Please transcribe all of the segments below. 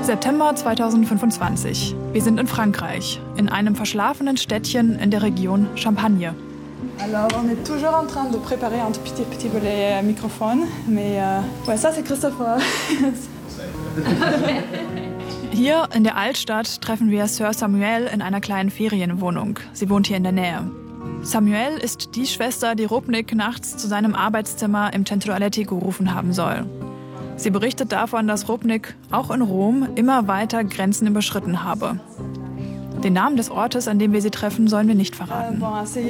September 2025. Wir sind in Frankreich, in einem verschlafenen Städtchen in der Region Champagne. Alors, on est toujours en train de préparer un petit peu les microphones, mais ouais, ça c'est Christopher. Hier in der Altstadt treffen wir Sœur Samuel in einer kleinen Ferienwohnung. Sie wohnt hier in der Nähe. Samuel ist die Schwester, die Rupnik nachts zu seinem Arbeitszimmer im Centro Aletti gerufen haben soll. Sie berichtet davon, dass Rupnik auch in Rom immer weiter Grenzen überschritten habe. Den Namen des Ortes, an dem wir sie treffen, sollen wir nicht verraten.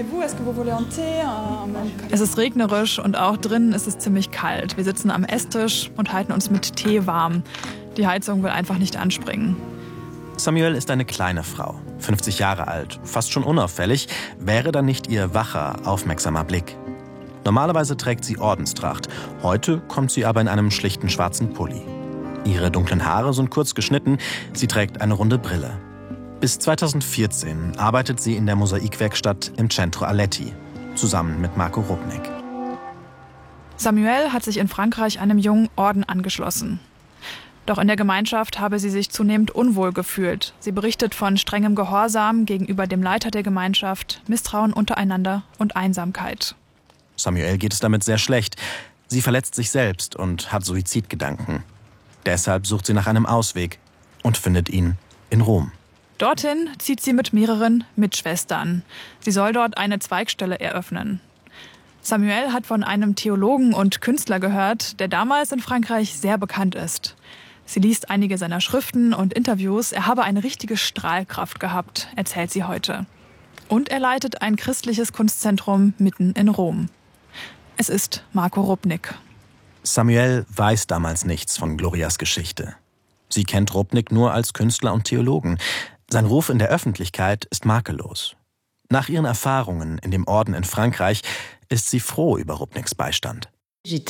Es ist regnerisch und auch drinnen ist es ziemlich kalt. Wir sitzen am Esstisch und halten uns mit Tee warm. Die Heizung will einfach nicht anspringen. Samuel ist eine kleine Frau, 50 Jahre alt, fast schon unauffällig, wäre dann nicht ihr wacher, aufmerksamer Blick. Normalerweise trägt sie Ordenstracht, heute kommt sie aber in einem schlichten schwarzen Pulli. Ihre dunklen Haare sind kurz geschnitten, sie trägt eine runde Brille. Bis 2014 arbeitet sie in der Mosaikwerkstatt im Centro Aletti, zusammen mit Marco Rupnik. Samuel hat sich in Frankreich einem jungen Orden angeschlossen. Doch in der Gemeinschaft habe sie sich zunehmend unwohl gefühlt. Sie berichtet von strengem Gehorsam gegenüber dem Leiter der Gemeinschaft, Misstrauen untereinander und Einsamkeit. Samuel geht es damit sehr schlecht. Sie verletzt sich selbst und hat Suizidgedanken. Deshalb sucht sie nach einem Ausweg und findet ihn in Rom. Dorthin zieht sie mit mehreren Mitschwestern. Sie soll dort eine Zweigstelle eröffnen. Samuel hat von einem Theologen und Künstler gehört, der damals in Frankreich sehr bekannt ist. Sie liest einige seiner Schriften und Interviews. Er habe eine richtige Strahlkraft gehabt, erzählt sie heute. Und er leitet ein christliches Kunstzentrum mitten in Rom. Es ist Marco Rupnik. Samuel weiß damals nichts von Glorias Geschichte. Sie kennt Rupnik nur als Künstler und Theologen. Sein Ruf in der Öffentlichkeit ist makellos. Nach ihren Erfahrungen in dem Orden in Frankreich ist sie froh über Rupniks Beistand. In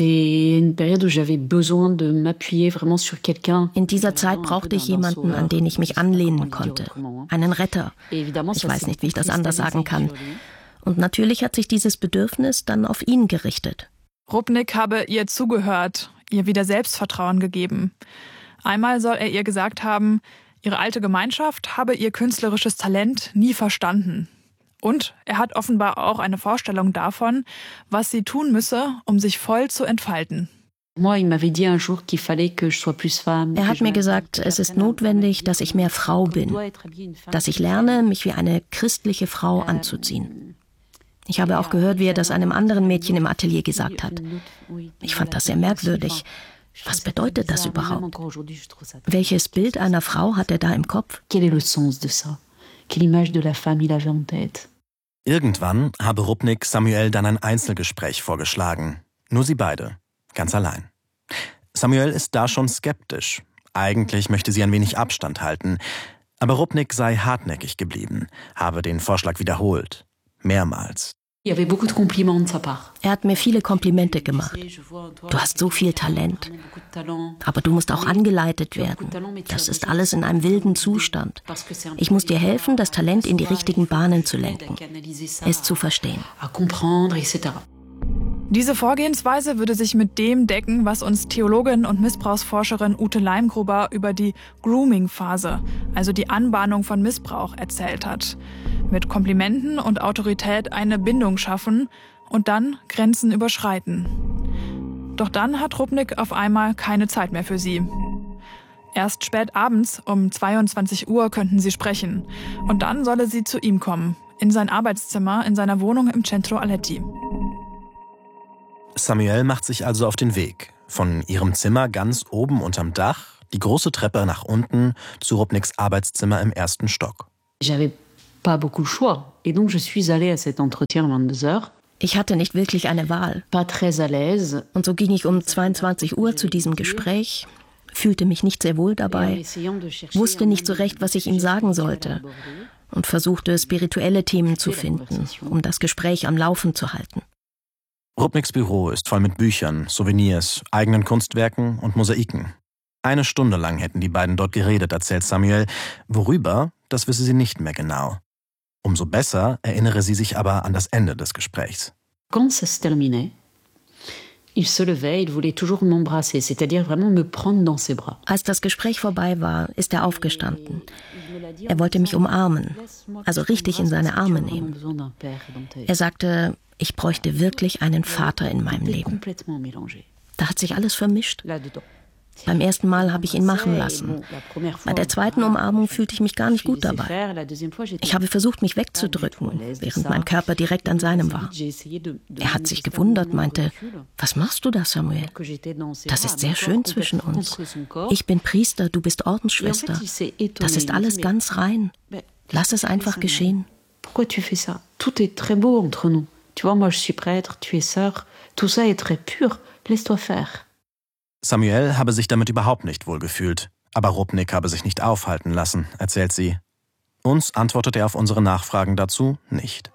dieser Zeit brauchte ich jemanden, an den ich mich anlehnen konnte. Einen Retter. Ich weiß nicht, wie ich das anders sagen kann. Und natürlich hat sich dieses Bedürfnis dann auf ihn gerichtet. Rupnik habe ihr zugehört, ihr wieder Selbstvertrauen gegeben. Einmal soll er ihr gesagt haben, ihre alte Gemeinschaft habe ihr künstlerisches Talent nie verstanden. Und er hat offenbar auch eine Vorstellung davon, was sie tun müsse, um sich voll zu entfalten. Er hat mir gesagt, es ist notwendig, dass ich mehr Frau bin, dass ich lerne, mich wie eine christliche Frau anzuziehen. Ich habe auch gehört, wie er das einem anderen Mädchen im Atelier gesagt hat. Ich fand das sehr merkwürdig. Was bedeutet das überhaupt? Welches Bild einer Frau hat er da im Kopf? Irgendwann habe Rupnik Samuel dann ein Einzelgespräch vorgeschlagen. Nur sie beide, ganz allein. Samuel ist da schon skeptisch. Eigentlich möchte sie ein wenig Abstand halten. Aber Rupnik sei hartnäckig geblieben, habe den Vorschlag wiederholt. Mehrmals. Er hat mir viele Komplimente gemacht. Du hast so viel Talent. Aber du musst auch angeleitet werden. Das ist alles in einem wilden Zustand. Ich muss dir helfen, das Talent in die richtigen Bahnen zu lenken, es zu verstehen. Diese Vorgehensweise würde sich mit dem decken, was uns Theologin und Missbrauchsforscherin Ute Leimgruber über die Grooming-Phase, also die Anbahnung von Missbrauch, erzählt hat. Mit Komplimenten und Autorität eine Bindung schaffen und dann Grenzen überschreiten. Doch dann hat Rupnik auf einmal keine Zeit mehr für sie. Erst spät abends um 22 Uhr könnten sie sprechen. Und dann solle sie zu ihm kommen, in sein Arbeitszimmer in seiner Wohnung im Centro Aletti. Samuel macht sich also auf den Weg. Von ihrem Zimmer ganz oben unterm Dach, die große Treppe nach unten zu Rupniks Arbeitszimmer im ersten Stock. Ich hatte nicht wirklich eine Wahl. Und so ging ich um 22 Uhr zu diesem Gespräch, fühlte mich nicht sehr wohl dabei, wusste nicht so recht, was ich ihm sagen sollte und versuchte, spirituelle Themen zu finden, um das Gespräch am Laufen zu halten. Rupniks Büro ist voll mit Büchern, Souvenirs, eigenen Kunstwerken und Mosaiken. 1 Stunde lang hätten die beiden dort geredet, erzählt Samuel. Worüber, das wisse sie nicht mehr genau. Umso besser erinnere sie sich aber an das Ende des Gesprächs. Als das Gespräch vorbei war, ist er aufgestanden. Er wollte mich umarmen, also richtig in seine Arme nehmen. Er sagte, ich bräuchte wirklich einen Vater in meinem Leben. Da hat sich alles vermischt. Beim ersten Mal habe ich ihn machen lassen. Bei der zweiten Umarmung fühlte ich mich gar nicht gut dabei. Ich habe versucht, mich wegzudrücken, während mein Körper direkt an seinem war. Er hat sich gewundert, meinte, was machst du da, Samuel? Das ist sehr schön zwischen uns. Ich bin Priester, du bist Ordensschwester. Das ist alles ganz rein. Lass es einfach geschehen. Pourquoi tu fais ça? Tout est très beau entre nous. Tu vois, moi je suis prêtre, tu es sœur. Tout ça est très pur. Laisse-toi faire. Samuel habe sich damit überhaupt nicht wohlgefühlt. Aber Rupnik habe sich nicht aufhalten lassen, erzählt sie. Uns antwortet er auf unsere Nachfragen dazu nicht.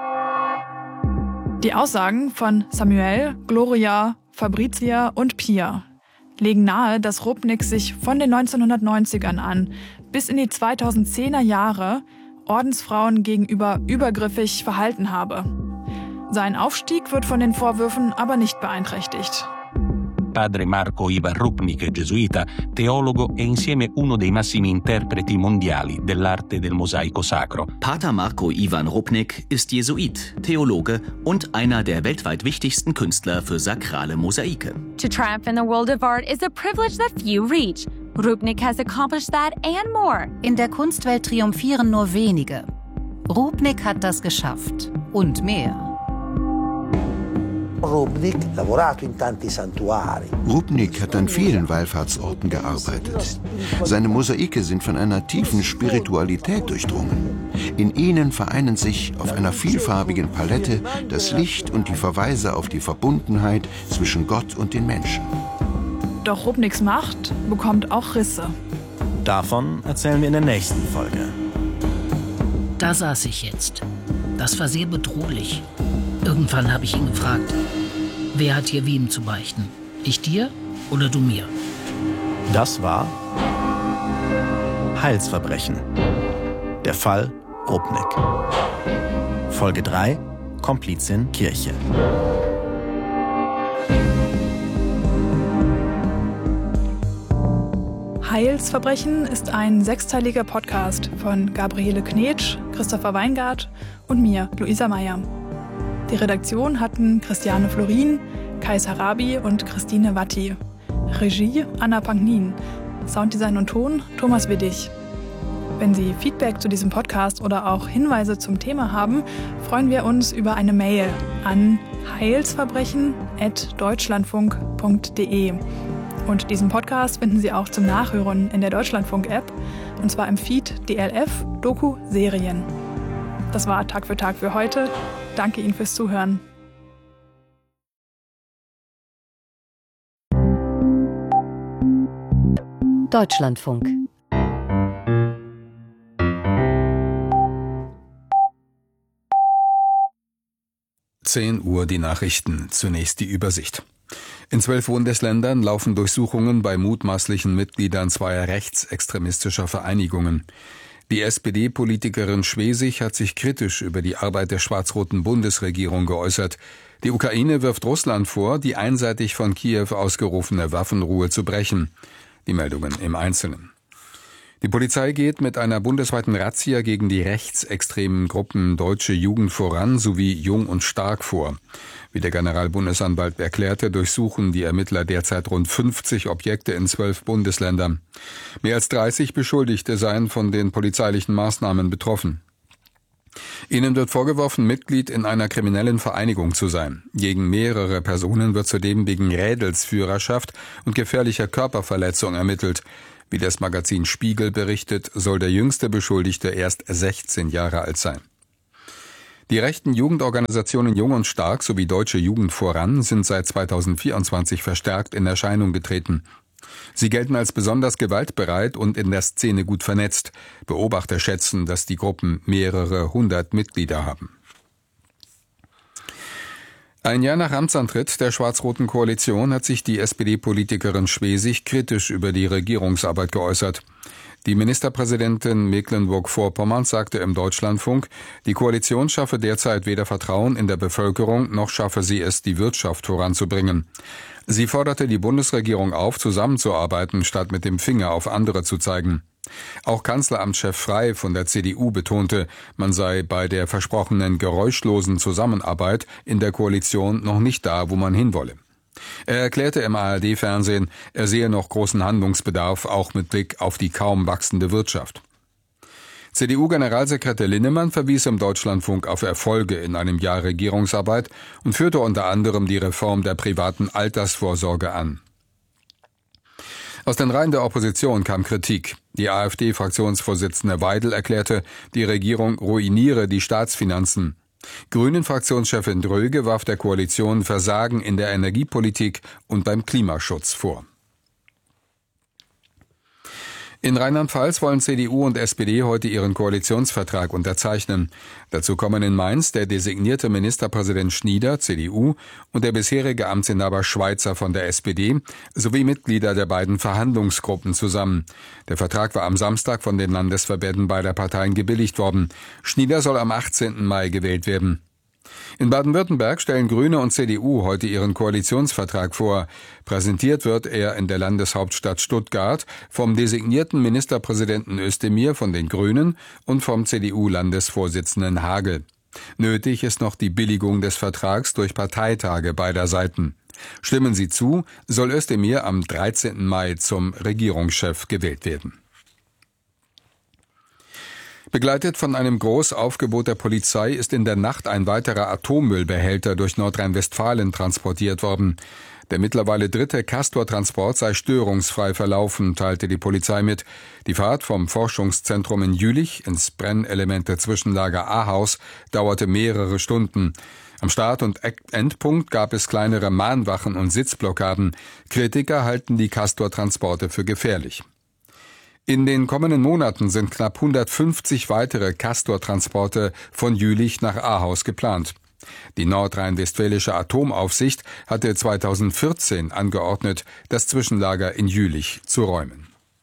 Die Aussagen von Samuel, Gloria, Fabrizia und Pia legen nahe, dass Rupnik sich von den 1990ern an bis in die 2010er Jahre Ordensfrauen gegenüber übergriffig verhalten habe. Sein Aufstieg wird von den Vorwürfen aber nicht beeinträchtigt. Padre Marco Ivan Rupnik, gesuita, teologo e insieme uno dei massimi interpreti mondiali dell'arte del mosaico sacro. Pater Marco Ivan Rupnik ist Jesuit, Theologe und einer der weltweit wichtigsten Künstler für sakrale Mosaike. To triumph in the world of art is a privilege that few reach. Rupnik has accomplished that and more. In der Kunstwelt triumphieren nur wenige. Rupnik hat das geschafft. Und mehr. Rupnik hat an vielen Wallfahrtsorten gearbeitet. Seine Mosaike sind von einer tiefen Spiritualität durchdrungen. In ihnen vereinen sich auf einer vielfarbigen Palette das Licht und die Verweise auf die Verbundenheit zwischen Gott und den Menschen. Doch Rupniks Macht bekommt auch Risse. Davon erzählen wir in der nächsten Folge. Da saß ich jetzt. Das war sehr bedrohlich. Irgendwann habe ich ihn gefragt, wer hat hier wem zu beichten? Ich dir oder du mir? Das war Heilsverbrechen. Der Fall Rupnik. Folge 3, Komplizin Kirche. Heilsverbrechen ist ein 6-teiliger Podcast von Gabriele Knetsch, Christopher Weingart und mir, Luisa Meyer. Die Redaktion hatten Christiane Florin, Kais Harabi und Christine Watti. Regie Anna Pangnin. Sounddesign und Ton Thomas Widdig. Wenn Sie Feedback zu diesem Podcast oder auch Hinweise zum Thema haben, freuen wir uns über eine Mail an heilsverbrechen@deutschlandfunk.de. Und diesen Podcast finden Sie auch zum Nachhören in der Deutschlandfunk-App, und zwar im Feed DLF Doku Serien. Das war Tag für Tag für heute. Danke Ihnen fürs Zuhören. Deutschlandfunk. Uhr die Nachrichten, zunächst die Übersicht. In 12 Bundesländern laufen Durchsuchungen bei mutmaßlichen Mitgliedern zweier rechtsextremistischer Vereinigungen. Die SPD-Politikerin Schwesig hat sich kritisch über die Arbeit der schwarz-roten Bundesregierung geäußert. Die Ukraine wirft Russland vor, die einseitig von Kiew ausgerufene Waffenruhe zu brechen. Die Meldungen im Einzelnen. Die Polizei geht mit einer bundesweiten Razzia gegen die rechtsextremen Gruppen Deutsche Jugend voran sowie Jung und Stark vor. Wie der Generalbundesanwalt erklärte, durchsuchen die Ermittler derzeit rund 50 Objekte in 12 Bundesländern. Mehr als 30 Beschuldigte seien von den polizeilichen Maßnahmen betroffen. Ihnen wird vorgeworfen, Mitglied in einer kriminellen Vereinigung zu sein. Gegen mehrere Personen wird zudem wegen Rädelsführerschaft und gefährlicher Körperverletzung ermittelt. Wie das Magazin Spiegel berichtet, soll der jüngste Beschuldigte erst 16 Jahre alt sein. Die rechten Jugendorganisationen Jung und Stark sowie Deutsche Jugend voran sind seit 2024 verstärkt in Erscheinung getreten. Sie gelten als besonders gewaltbereit und in der Szene gut vernetzt. Beobachter schätzen, dass die Gruppen mehrere 100 Mitglieder haben. Ein Jahr nach Amtsantritt der schwarz-roten Koalition hat sich die SPD-Politikerin Schwesig kritisch über die Regierungsarbeit geäußert. Die Ministerpräsidentin Mecklenburg-Vorpommerns sagte im Deutschlandfunk, die Koalition schaffe derzeit weder Vertrauen in der Bevölkerung, noch schaffe sie es, die Wirtschaft voranzubringen. Sie forderte die Bundesregierung auf, zusammenzuarbeiten, statt mit dem Finger auf andere zu zeigen. Auch Kanzleramtschef Frey von der CDU betonte, man sei bei der versprochenen geräuschlosen Zusammenarbeit in der Koalition noch nicht da, wo man hinwolle. Er erklärte im ARD-Fernsehen, er sehe noch großen Handlungsbedarf, auch mit Blick auf die kaum wachsende Wirtschaft. CDU-Generalsekretär Linnemann verwies im Deutschlandfunk auf Erfolge in einem Jahr Regierungsarbeit und führte unter anderem die Reform der privaten Altersvorsorge an. Aus den Reihen der Opposition kam Kritik. Die AfD-Fraktionsvorsitzende Weidel erklärte, die Regierung ruiniere die Staatsfinanzen. Grünen-Fraktionschefin Dröge warf der Koalition Versagen in der Energiepolitik und beim Klimaschutz vor. In Rheinland-Pfalz wollen CDU und SPD heute ihren Koalitionsvertrag unterzeichnen. Dazu kommen in Mainz der designierte Ministerpräsident Schnieder, CDU, und der bisherige Amtsinhaber Schweizer von der SPD, sowie Mitglieder der beiden Verhandlungsgruppen zusammen. Der Vertrag war am Samstag von den Landesverbänden beider Parteien gebilligt worden. Schnieder soll am 18. Mai gewählt werden. In Baden-Württemberg stellen Grüne und CDU heute ihren Koalitionsvertrag vor. Präsentiert wird er in der Landeshauptstadt Stuttgart vom designierten Ministerpräsidenten Özdemir von den Grünen und vom CDU-Landesvorsitzenden Hagel. Nötig ist noch die Billigung des Vertrags durch Parteitage beider Seiten. Stimmen sie zu, soll Özdemir am 13. Mai zum Regierungschef gewählt werden. Begleitet von einem Großaufgebot der Polizei ist in der Nacht ein weiterer Atommüllbehälter durch Nordrhein-Westfalen transportiert worden. Der mittlerweile 3. Castor-Transport sei störungsfrei verlaufen, teilte die Polizei mit. Die Fahrt vom Forschungszentrum in Jülich ins Brennelemente-Zwischenlager Ahaus dauerte mehrere Stunden. Am Start- und Endpunkt gab es kleinere Mahnwachen und Sitzblockaden. Kritiker halten die Castor-Transporte für gefährlich. In den kommenden Monaten sind knapp 150 weitere Castor-Transporte von Jülich nach Ahaus geplant. Die nordrhein-westfälische Atomaufsicht hatte 2014 angeordnet, das Zwischenlager in Jülich zu räumen.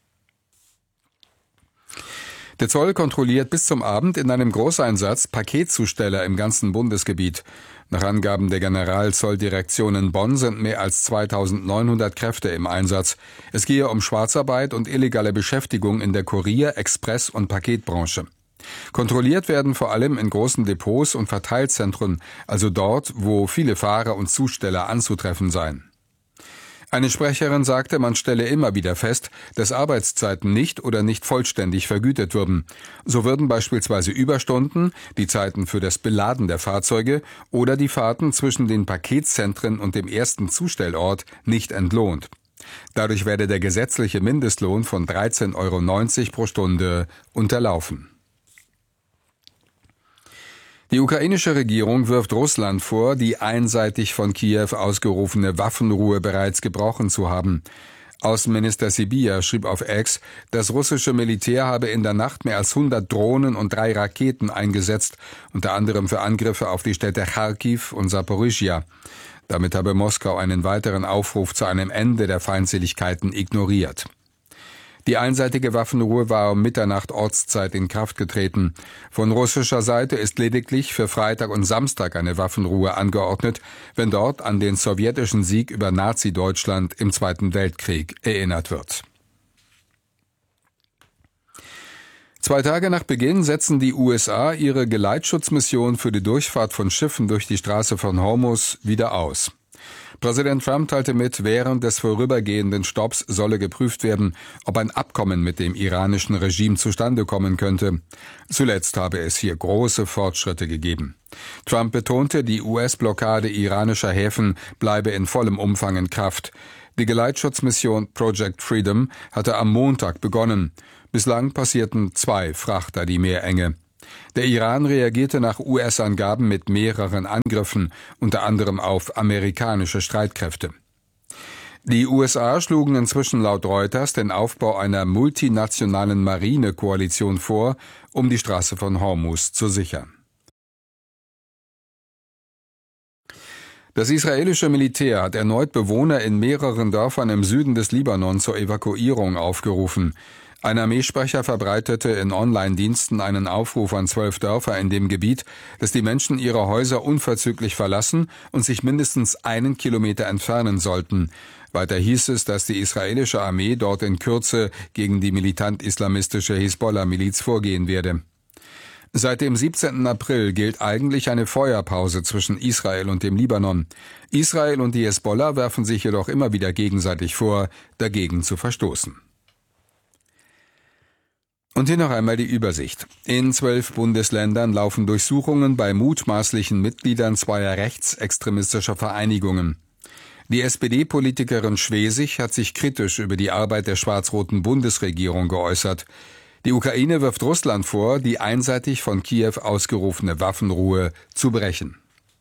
Der Zoll kontrolliert bis zum Abend in einem Großeinsatz Paketzusteller im ganzen Bundesgebiet. Nach Angaben der Generalzolldirektion in Bonn sind mehr als 2.900 Kräfte im Einsatz. Es gehe um Schwarzarbeit und illegale Beschäftigung in der Kurier-, Express- und Paketbranche. Kontrolliert werden vor allem in großen Depots und Verteilzentren, also dort, wo viele Fahrer und Zusteller anzutreffen seien. Eine Sprecherin sagte, man stelle immer wieder fest, dass Arbeitszeiten nicht oder nicht vollständig vergütet würden. So würden beispielsweise Überstunden, die Zeiten für das Beladen der Fahrzeuge oder die Fahrten zwischen den Paketzentren und dem ersten Zustellort nicht entlohnt. Dadurch werde der gesetzliche Mindestlohn von 13,90 € pro Stunde unterlaufen. Die ukrainische Regierung wirft Russland vor, die einseitig von Kiew ausgerufene Waffenruhe bereits gebrochen zu haben. Außenminister Sybiha schrieb auf X, das russische Militär habe in der Nacht mehr als 100 Drohnen und 3 Raketen eingesetzt, unter anderem für Angriffe auf die Städte Charkiw und Saporischschja. Damit habe Moskau einen weiteren Aufruf zu einem Ende der Feindseligkeiten ignoriert. Die einseitige Waffenruhe war um Mitternacht Ortszeit in Kraft getreten. Von russischer Seite ist lediglich für Freitag und Samstag eine Waffenruhe angeordnet, wenn dort an den sowjetischen Sieg über Nazi-Deutschland im Zweiten Weltkrieg erinnert wird. 2 Tage nach Beginn setzen die USA ihre Geleitschutzmission für die Durchfahrt von Schiffen durch die Straße von Hormuz wieder aus. Präsident Trump teilte mit, während des vorübergehenden Stopps solle geprüft werden, ob ein Abkommen mit dem iranischen Regime zustande kommen könnte. Zuletzt habe es hier große Fortschritte gegeben. Trump betonte, die US-Blockade iranischer Häfen bleibe in vollem Umfang in Kraft. Die Geleitschutzmission Project Freedom hatte am Montag begonnen. Bislang passierten 2 Frachter die Meerenge. Der Iran reagierte nach US-Angaben mit mehreren Angriffen, unter anderem auf amerikanische Streitkräfte. Die USA schlugen inzwischen laut Reuters den Aufbau einer multinationalen Marinekoalition vor, um die Straße von Hormuz zu sichern. Das israelische Militär hat erneut Bewohner in mehreren Dörfern im Süden des Libanon zur Evakuierung aufgerufen. Ein Armeesprecher verbreitete in Online-Diensten einen Aufruf an 12 Dörfer in dem Gebiet, dass die Menschen ihre Häuser unverzüglich verlassen und sich mindestens 1 Kilometer entfernen sollten. Weiter hieß es, dass die israelische Armee dort in Kürze gegen die militant-islamistische Hisbollah-Miliz vorgehen werde. Seit dem 17. April gilt eigentlich eine Feuerpause zwischen Israel und dem Libanon. Israel und die Hisbollah werfen sich jedoch immer wieder gegenseitig vor, dagegen zu verstoßen. Und hier noch einmal die Übersicht. In 12 Bundesländern laufen Durchsuchungen bei mutmaßlichen Mitgliedern zweier rechtsextremistischer Vereinigungen. Die SPD-Politikerin Schwesig hat sich kritisch über die Arbeit der schwarz-roten Bundesregierung geäußert. Die Ukraine wirft Russland vor, die einseitig von Kiew ausgerufene Waffenruhe zu brechen.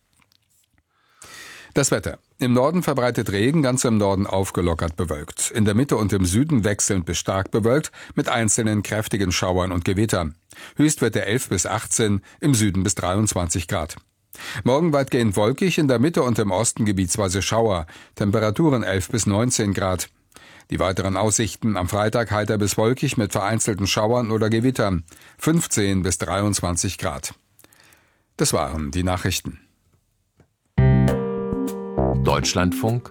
Das Wetter. Im Norden verbreitet Regen, ganz im Norden aufgelockert bewölkt. In der Mitte und im Süden wechselnd bis stark bewölkt, mit einzelnen kräftigen Schauern und Gewittern. Höchstwerte 11 bis 18, im Süden bis 23 Grad. Morgen weitgehend wolkig, in der Mitte und im Osten gebietsweise Schauer. Temperaturen 11 bis 19 Grad. Die weiteren Aussichten: am Freitag heiter bis wolkig mit vereinzelten Schauern oder Gewittern. 15 bis 23 Grad. Das waren die Nachrichten. Deutschlandfunk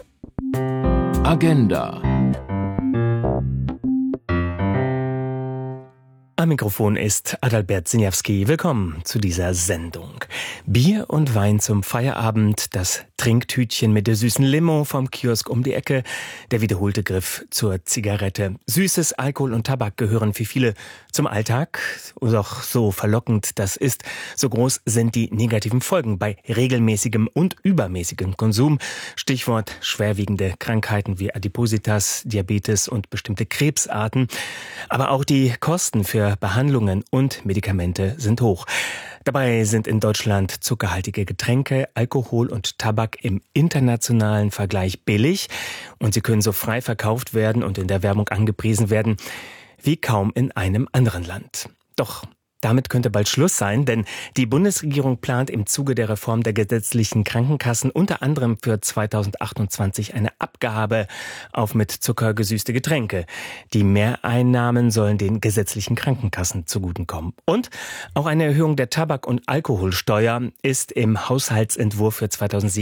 Agenda. Am Mikrofon ist Adalbert Siniawski. Willkommen zu dieser Sendung. Bier und Wein zum Feierabend, das Trinktütchen mit der süßen Limo vom Kiosk um die Ecke, der wiederholte Griff zur Zigarette. Süßes, Alkohol und Tabak gehören für viele zum Alltag. Doch so verlockend das ist, so groß sind die negativen Folgen bei regelmäßigem und übermäßigem Konsum. Stichwort schwerwiegende Krankheiten wie Adipositas, Diabetes und bestimmte Krebsarten. Aber auch die Kosten für Behandlungen und Medikamente sind hoch. Dabei sind in Deutschland zuckerhaltige Getränke, Alkohol und Tabak im internationalen Vergleich billig und sie können so frei verkauft werden und in der Werbung angepriesen werden wie kaum in einem anderen Land. Doch damit könnte bald Schluss sein, denn die Bundesregierung plant im Zuge der Reform der gesetzlichen Krankenkassen unter anderem für 2028 eine Abgabe auf mit Zucker gesüßte Getränke. Die Mehreinnahmen sollen den gesetzlichen Krankenkassen zugutekommen. Und auch eine Erhöhung der Tabak- und Alkoholsteuer ist im Haushaltsentwurf für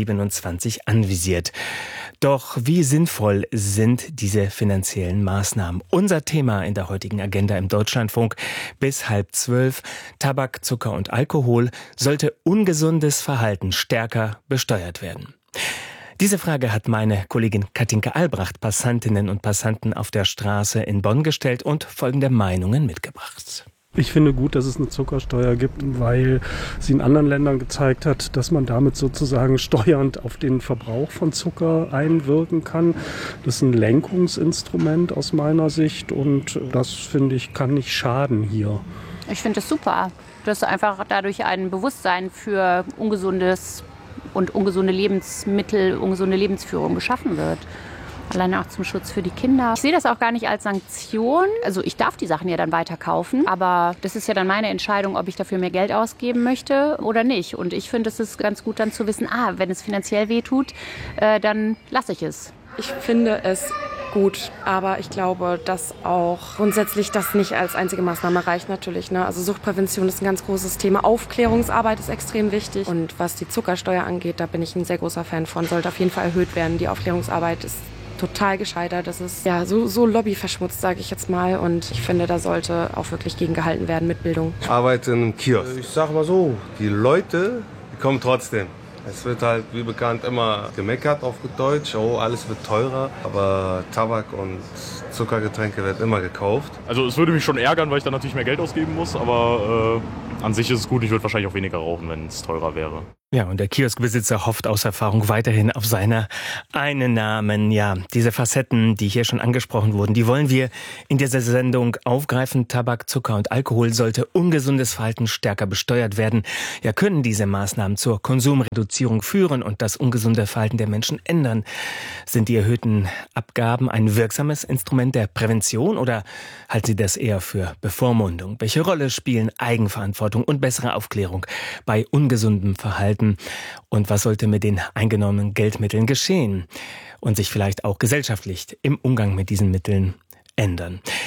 2027 anvisiert. Doch wie sinnvoll sind diese finanziellen Maßnahmen? Unser Thema in der heutigen Agenda im Deutschlandfunk bis 11:30. Tabak, Zucker und Alkohol sollte ungesundes Verhalten stärker besteuert werden. Diese Frage hat meine Kollegin Katinka Albrecht Passantinnen und Passanten auf der Straße in Bonn gestellt und folgende Meinungen mitgebracht. Ich finde gut, dass es eine Zuckersteuer gibt, weil sie in anderen Ländern gezeigt hat, dass man damit sozusagen steuernd auf den Verbrauch von Zucker einwirken kann. Das ist ein Lenkungsinstrument aus meiner Sicht und das, finde ich, kann nicht schaden hier. Ich finde es super, dass einfach dadurch ein Bewusstsein für ungesundes und ungesunde Lebensmittel, ungesunde Lebensführung geschaffen wird. Alleine auch zum Schutz für die Kinder. Ich sehe das auch gar nicht als Sanktion. Also ich darf die Sachen ja dann weiter kaufen, aber das ist ja dann meine Entscheidung, ob ich dafür mehr Geld ausgeben möchte oder nicht. Und ich finde, es ist ganz gut dann zu wissen, wenn es finanziell wehtut, dann lasse ich es. Ich finde es gut, aber ich glaube, dass auch grundsätzlich das nicht als einzige Maßnahme reicht natürlich. Ne? Also Suchtprävention ist ein ganz großes Thema. Aufklärungsarbeit ist extrem wichtig. Und was die Zuckersteuer angeht, da bin ich ein sehr großer Fan von. Sollte auf jeden Fall erhöht werden. Die Aufklärungsarbeit ist total gescheitert. Das ist ja so lobbyverschmutzt, sage ich jetzt mal. Und ich finde, da sollte auch wirklich gegengehalten werden mit Bildung. Ich arbeite in einem Kiosk. Ich sag mal so, die Leute, die kommen trotzdem. Es wird halt, wie bekannt, immer gemeckert auf gut Deutsch. Oh, alles wird teurer. Aber Tabak und Zuckergetränke wird immer gekauft. Also es würde mich schon ärgern, weil ich dann natürlich mehr Geld ausgeben muss. Aber an sich ist es gut. Ich würde wahrscheinlich auch weniger rauchen, wenn es teurer wäre. Ja, und der Kioskbesitzer hofft aus Erfahrung weiterhin auf seine Einnahmen. Ja, diese Facetten, die hier schon angesprochen wurden, die wollen wir in dieser Sendung aufgreifen. Tabak, Zucker und Alkohol sollte ungesundes Verhalten stärker besteuert werden. Ja, können diese Maßnahmen zur Konsumreduzierung führen und das ungesunde Verhalten der Menschen ändern? Sind die erhöhten Abgaben ein wirksames Instrument der Prävention oder halten Sie das eher für Bevormundung? Welche Rolle spielen Eigenverantwortung und bessere Aufklärung bei ungesundem Verhalten? Und was sollte mit den eingenommenen Geldmitteln geschehen und sich vielleicht auch gesellschaftlich im Umgang mit diesen Mitteln ändern?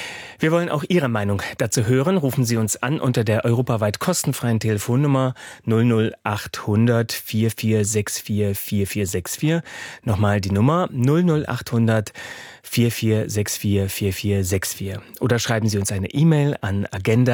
Wir wollen auch Ihre Meinung dazu hören. Rufen Sie uns an unter der europaweit kostenfreien Telefonnummer 00800 4464 4464. Nochmal die Nummer 00800 4464 4464. Oder schreiben Sie uns eine E-Mail an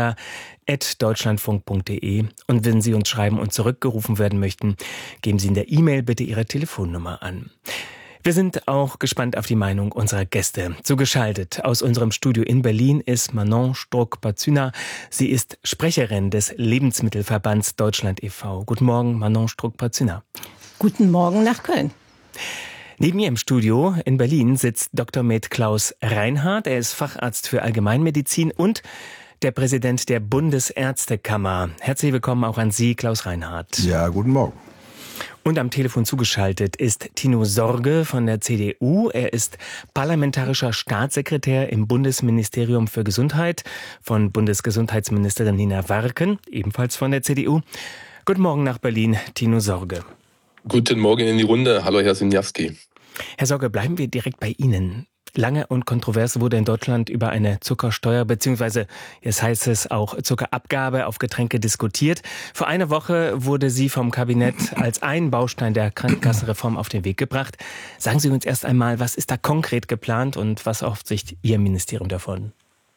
agenda@deutschlandfunk.de. Und wenn Sie uns schreiben und zurückgerufen werden möchten, geben Sie in der E-Mail bitte Ihre Telefonnummer an. Wir sind auch gespannt auf die Meinung unserer Gäste. Zugeschaltet aus unserem Studio in Berlin ist Manon Struck-Pazuna. Sie ist Sprecherin des Lebensmittelverbands Deutschland e.V. Guten Morgen, Manon Struck-Pazuna. Guten Morgen nach Köln. Neben mir im Studio in Berlin sitzt Dr. med. Klaus Reinhardt. Er ist Facharzt für Allgemeinmedizin und der Präsident der Bundesärztekammer. Herzlich willkommen auch an Sie, Klaus Reinhardt. Ja, guten Morgen. Und am Telefon zugeschaltet ist Tino Sorge von der CDU. Er ist parlamentarischer Staatssekretär im Bundesministerium für Gesundheit von Bundesgesundheitsministerin Nina Warken, ebenfalls von der CDU. Guten Morgen nach Berlin, Tino Sorge. Guten Morgen in die Runde. Hallo, Herr Siniawski. Herr Sorge, bleiben wir direkt bei Ihnen. Lange und kontrovers wurde in Deutschland über eine Zuckersteuer bzw. jetzt heißt es auch Zuckerabgabe auf Getränke diskutiert. Vor einer Woche wurde sie vom Kabinett als ein Baustein der Krankenkassenreform auf den Weg gebracht. Sagen Sie uns erst einmal, was ist da konkret geplant und was erhofft sich Ihr Ministerium davon?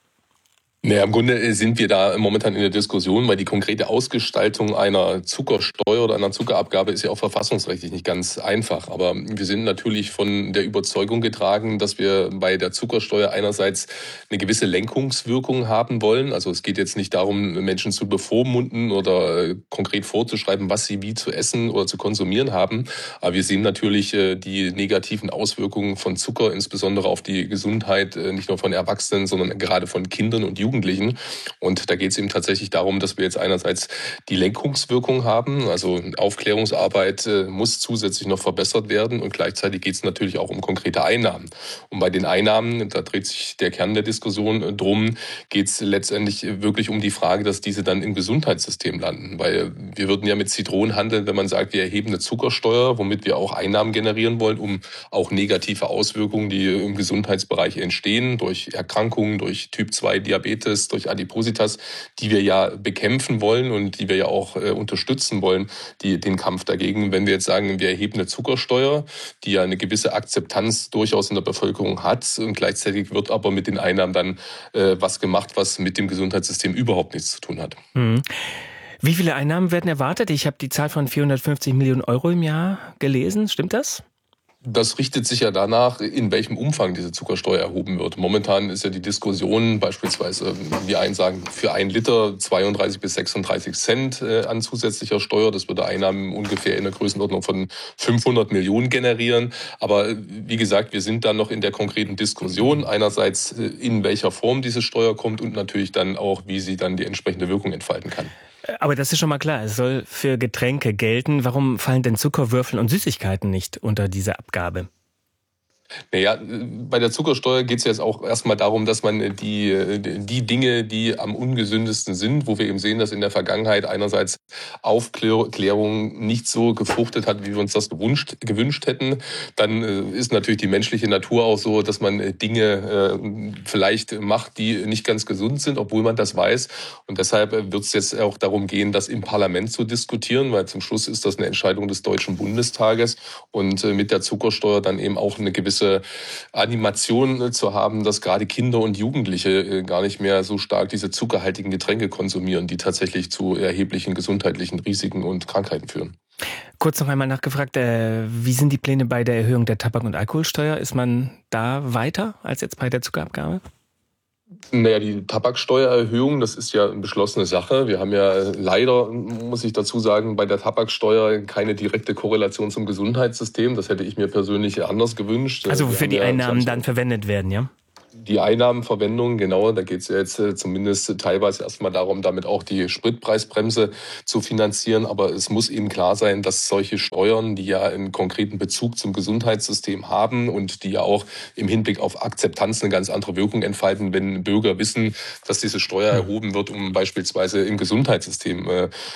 Naja, im Grunde sind wir da momentan in der Diskussion, weil die konkrete Ausgestaltung einer Zuckersteuer oder einer Zuckerabgabe ist ja auch verfassungsrechtlich nicht ganz einfach. Aber wir sind natürlich von der Überzeugung getragen, dass wir bei der Zuckersteuer einerseits eine gewisse Lenkungswirkung haben wollen. Also es geht jetzt nicht darum, Menschen zu bevormunden oder konkret vorzuschreiben, was sie wie zu essen oder zu konsumieren haben. Aber wir sehen natürlich die negativen Auswirkungen von Zucker, insbesondere auf die Gesundheit, nicht nur von Erwachsenen, sondern gerade von Kindern und Jugendlichen. Und da geht es eben tatsächlich darum, dass wir jetzt einerseits die Lenkungswirkung haben, also Aufklärungsarbeit muss zusätzlich noch verbessert werden und gleichzeitig geht es natürlich auch um konkrete Einnahmen. Und bei den Einnahmen, da dreht sich der Kern der Diskussion drum, geht es letztendlich wirklich um die Frage, dass diese dann im Gesundheitssystem landen. Weil wir würden ja mit Zitronen handeln, wenn man sagt, wir erheben eine Zuckersteuer, womit wir auch Einnahmen generieren wollen, um auch negative Auswirkungen, die im Gesundheitsbereich entstehen, durch Erkrankungen, durch Typ-2-Diabetes, durch Adipositas, die wir ja bekämpfen wollen und die wir ja auch unterstützen wollen, den Kampf dagegen. Wenn wir jetzt sagen, wir erheben eine Zuckersteuer, die ja eine gewisse Akzeptanz durchaus in der Bevölkerung hat und gleichzeitig wird aber mit den Einnahmen dann was gemacht, was mit dem Gesundheitssystem überhaupt nichts zu tun hat. Mhm. Wie viele Einnahmen werden erwartet? Ich habe die Zahl von 450 Millionen Euro im Jahr gelesen. Stimmt das? Das richtet sich ja danach, in welchem Umfang diese Zuckersteuer erhoben wird. Momentan ist ja die Diskussion beispielsweise, wie einen sagen, für 1 Liter 32 bis 36 Cent an zusätzlicher Steuer. Das würde Einnahmen ungefähr in der Größenordnung von 500 Millionen generieren. Aber wie gesagt, wir sind dann noch in der konkreten Diskussion. Einerseits, in welcher Form diese Steuer kommt und natürlich dann auch, wie sie dann die entsprechende Wirkung entfalten kann. Aber das ist schon mal klar, es soll für Getränke gelten. Warum fallen denn Zuckerwürfel und Süßigkeiten nicht unter diese Abgabe? Naja, bei der Zuckersteuer geht es jetzt auch erstmal darum, dass man die Dinge, die am ungesündesten sind, wo wir eben sehen, dass in der Vergangenheit einerseits Aufklärung nicht so gefruchtet hat, wie wir uns das gewünscht hätten. Dann ist natürlich die menschliche Natur auch so, dass man Dinge vielleicht macht, die nicht ganz gesund sind, obwohl man das weiß. Und deshalb wird es jetzt auch darum gehen, das im Parlament zu diskutieren, weil zum Schluss ist das eine Entscheidung des Deutschen Bundestages und mit der Zuckersteuer dann eben auch eine gewisse Animation zu haben, dass gerade Kinder und Jugendliche gar nicht mehr so stark diese zuckerhaltigen Getränke konsumieren, die tatsächlich zu erheblichen gesundheitlichen Risiken und Krankheiten führen. Kurz noch einmal nachgefragt, wie sind die Pläne bei der Erhöhung der Tabak- und Alkoholsteuer? Ist man da weiter als jetzt bei der Zuckerabgabe? Naja, die Tabaksteuererhöhung, das ist ja eine beschlossene Sache. Wir haben ja leider, muss ich dazu sagen, bei der Tabaksteuer keine direkte Korrelation zum Gesundheitssystem. Das hätte ich mir persönlich anders gewünscht. Also wofür die Einnahmen dann verwendet werden, ja? Die Einnahmenverwendung, genau, da geht es ja jetzt zumindest teilweise erstmal darum, damit auch die Spritpreisbremse zu finanzieren. Aber es muss eben klar sein, dass solche Steuern, die ja einen konkreten Bezug zum Gesundheitssystem haben und die ja auch im Hinblick auf Akzeptanz eine ganz andere Wirkung entfalten, wenn Bürger wissen, dass diese Steuer erhoben wird, um beispielsweise im Gesundheitssystem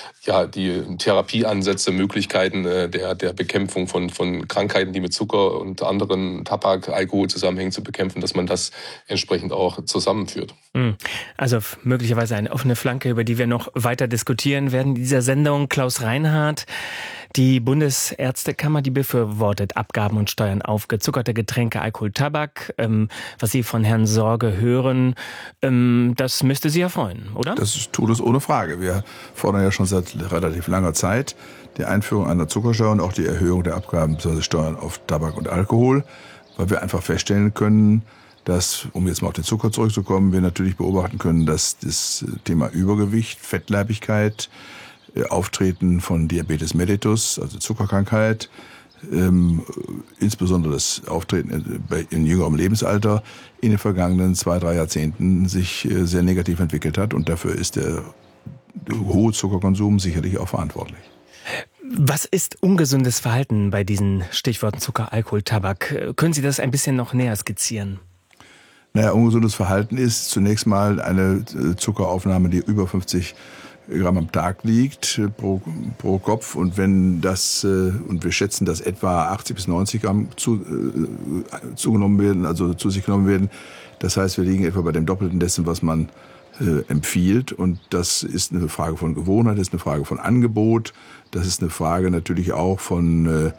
die Therapieansätze, Möglichkeiten der Bekämpfung von Krankheiten, die mit Zucker und anderen Tabak, Alkohol zusammenhängen, zu bekämpfen, dass man das entsprechend auch zusammenführt. Also möglicherweise eine offene Flanke, über die wir noch weiter diskutieren werden in dieser Sendung. Klaus Reinhardt, die Bundesärztekammer, die befürwortet Abgaben und Steuern auf gezuckerte Getränke, Alkohol, Tabak. Was Sie von Herrn Sorge hören, das müsste Sie ja freuen, oder? Das tut es ohne Frage. Wir fordern ja schon seit relativ langer Zeit die Einführung einer Zuckersteuer und auch die Erhöhung der Abgaben bzw. Steuern auf Tabak und Alkohol, weil wir einfach feststellen können, dass, um jetzt mal auf den Zucker zurückzukommen, wir natürlich beobachten können, dass das Thema Übergewicht, Fettleibigkeit, Auftreten von Diabetes mellitus, also Zuckerkrankheit, insbesondere das Auftreten in jüngerem Lebensalter in den vergangenen 2-3 Jahrzehnten sich sehr negativ entwickelt hat. Und dafür ist der hohe Zuckerkonsum sicherlich auch verantwortlich. Was ist ungesundes Verhalten bei diesen Stichworten Zucker, Alkohol, Tabak? Können Sie das ein bisschen noch näher skizzieren? Naja, ungesundes Verhalten ist zunächst mal eine Zuckeraufnahme, die über 50 Gramm am Tag liegt pro Kopf. Und wenn das, und wir schätzen, dass etwa 80 bis 90 Gramm zugenommen werden, also zu sich genommen werden. Das heißt, wir liegen etwa bei dem Doppelten dessen, was man empfiehlt. Und das ist eine Frage von Gewohnheit, das ist eine Frage von Angebot. Das ist eine Frage natürlich auch von,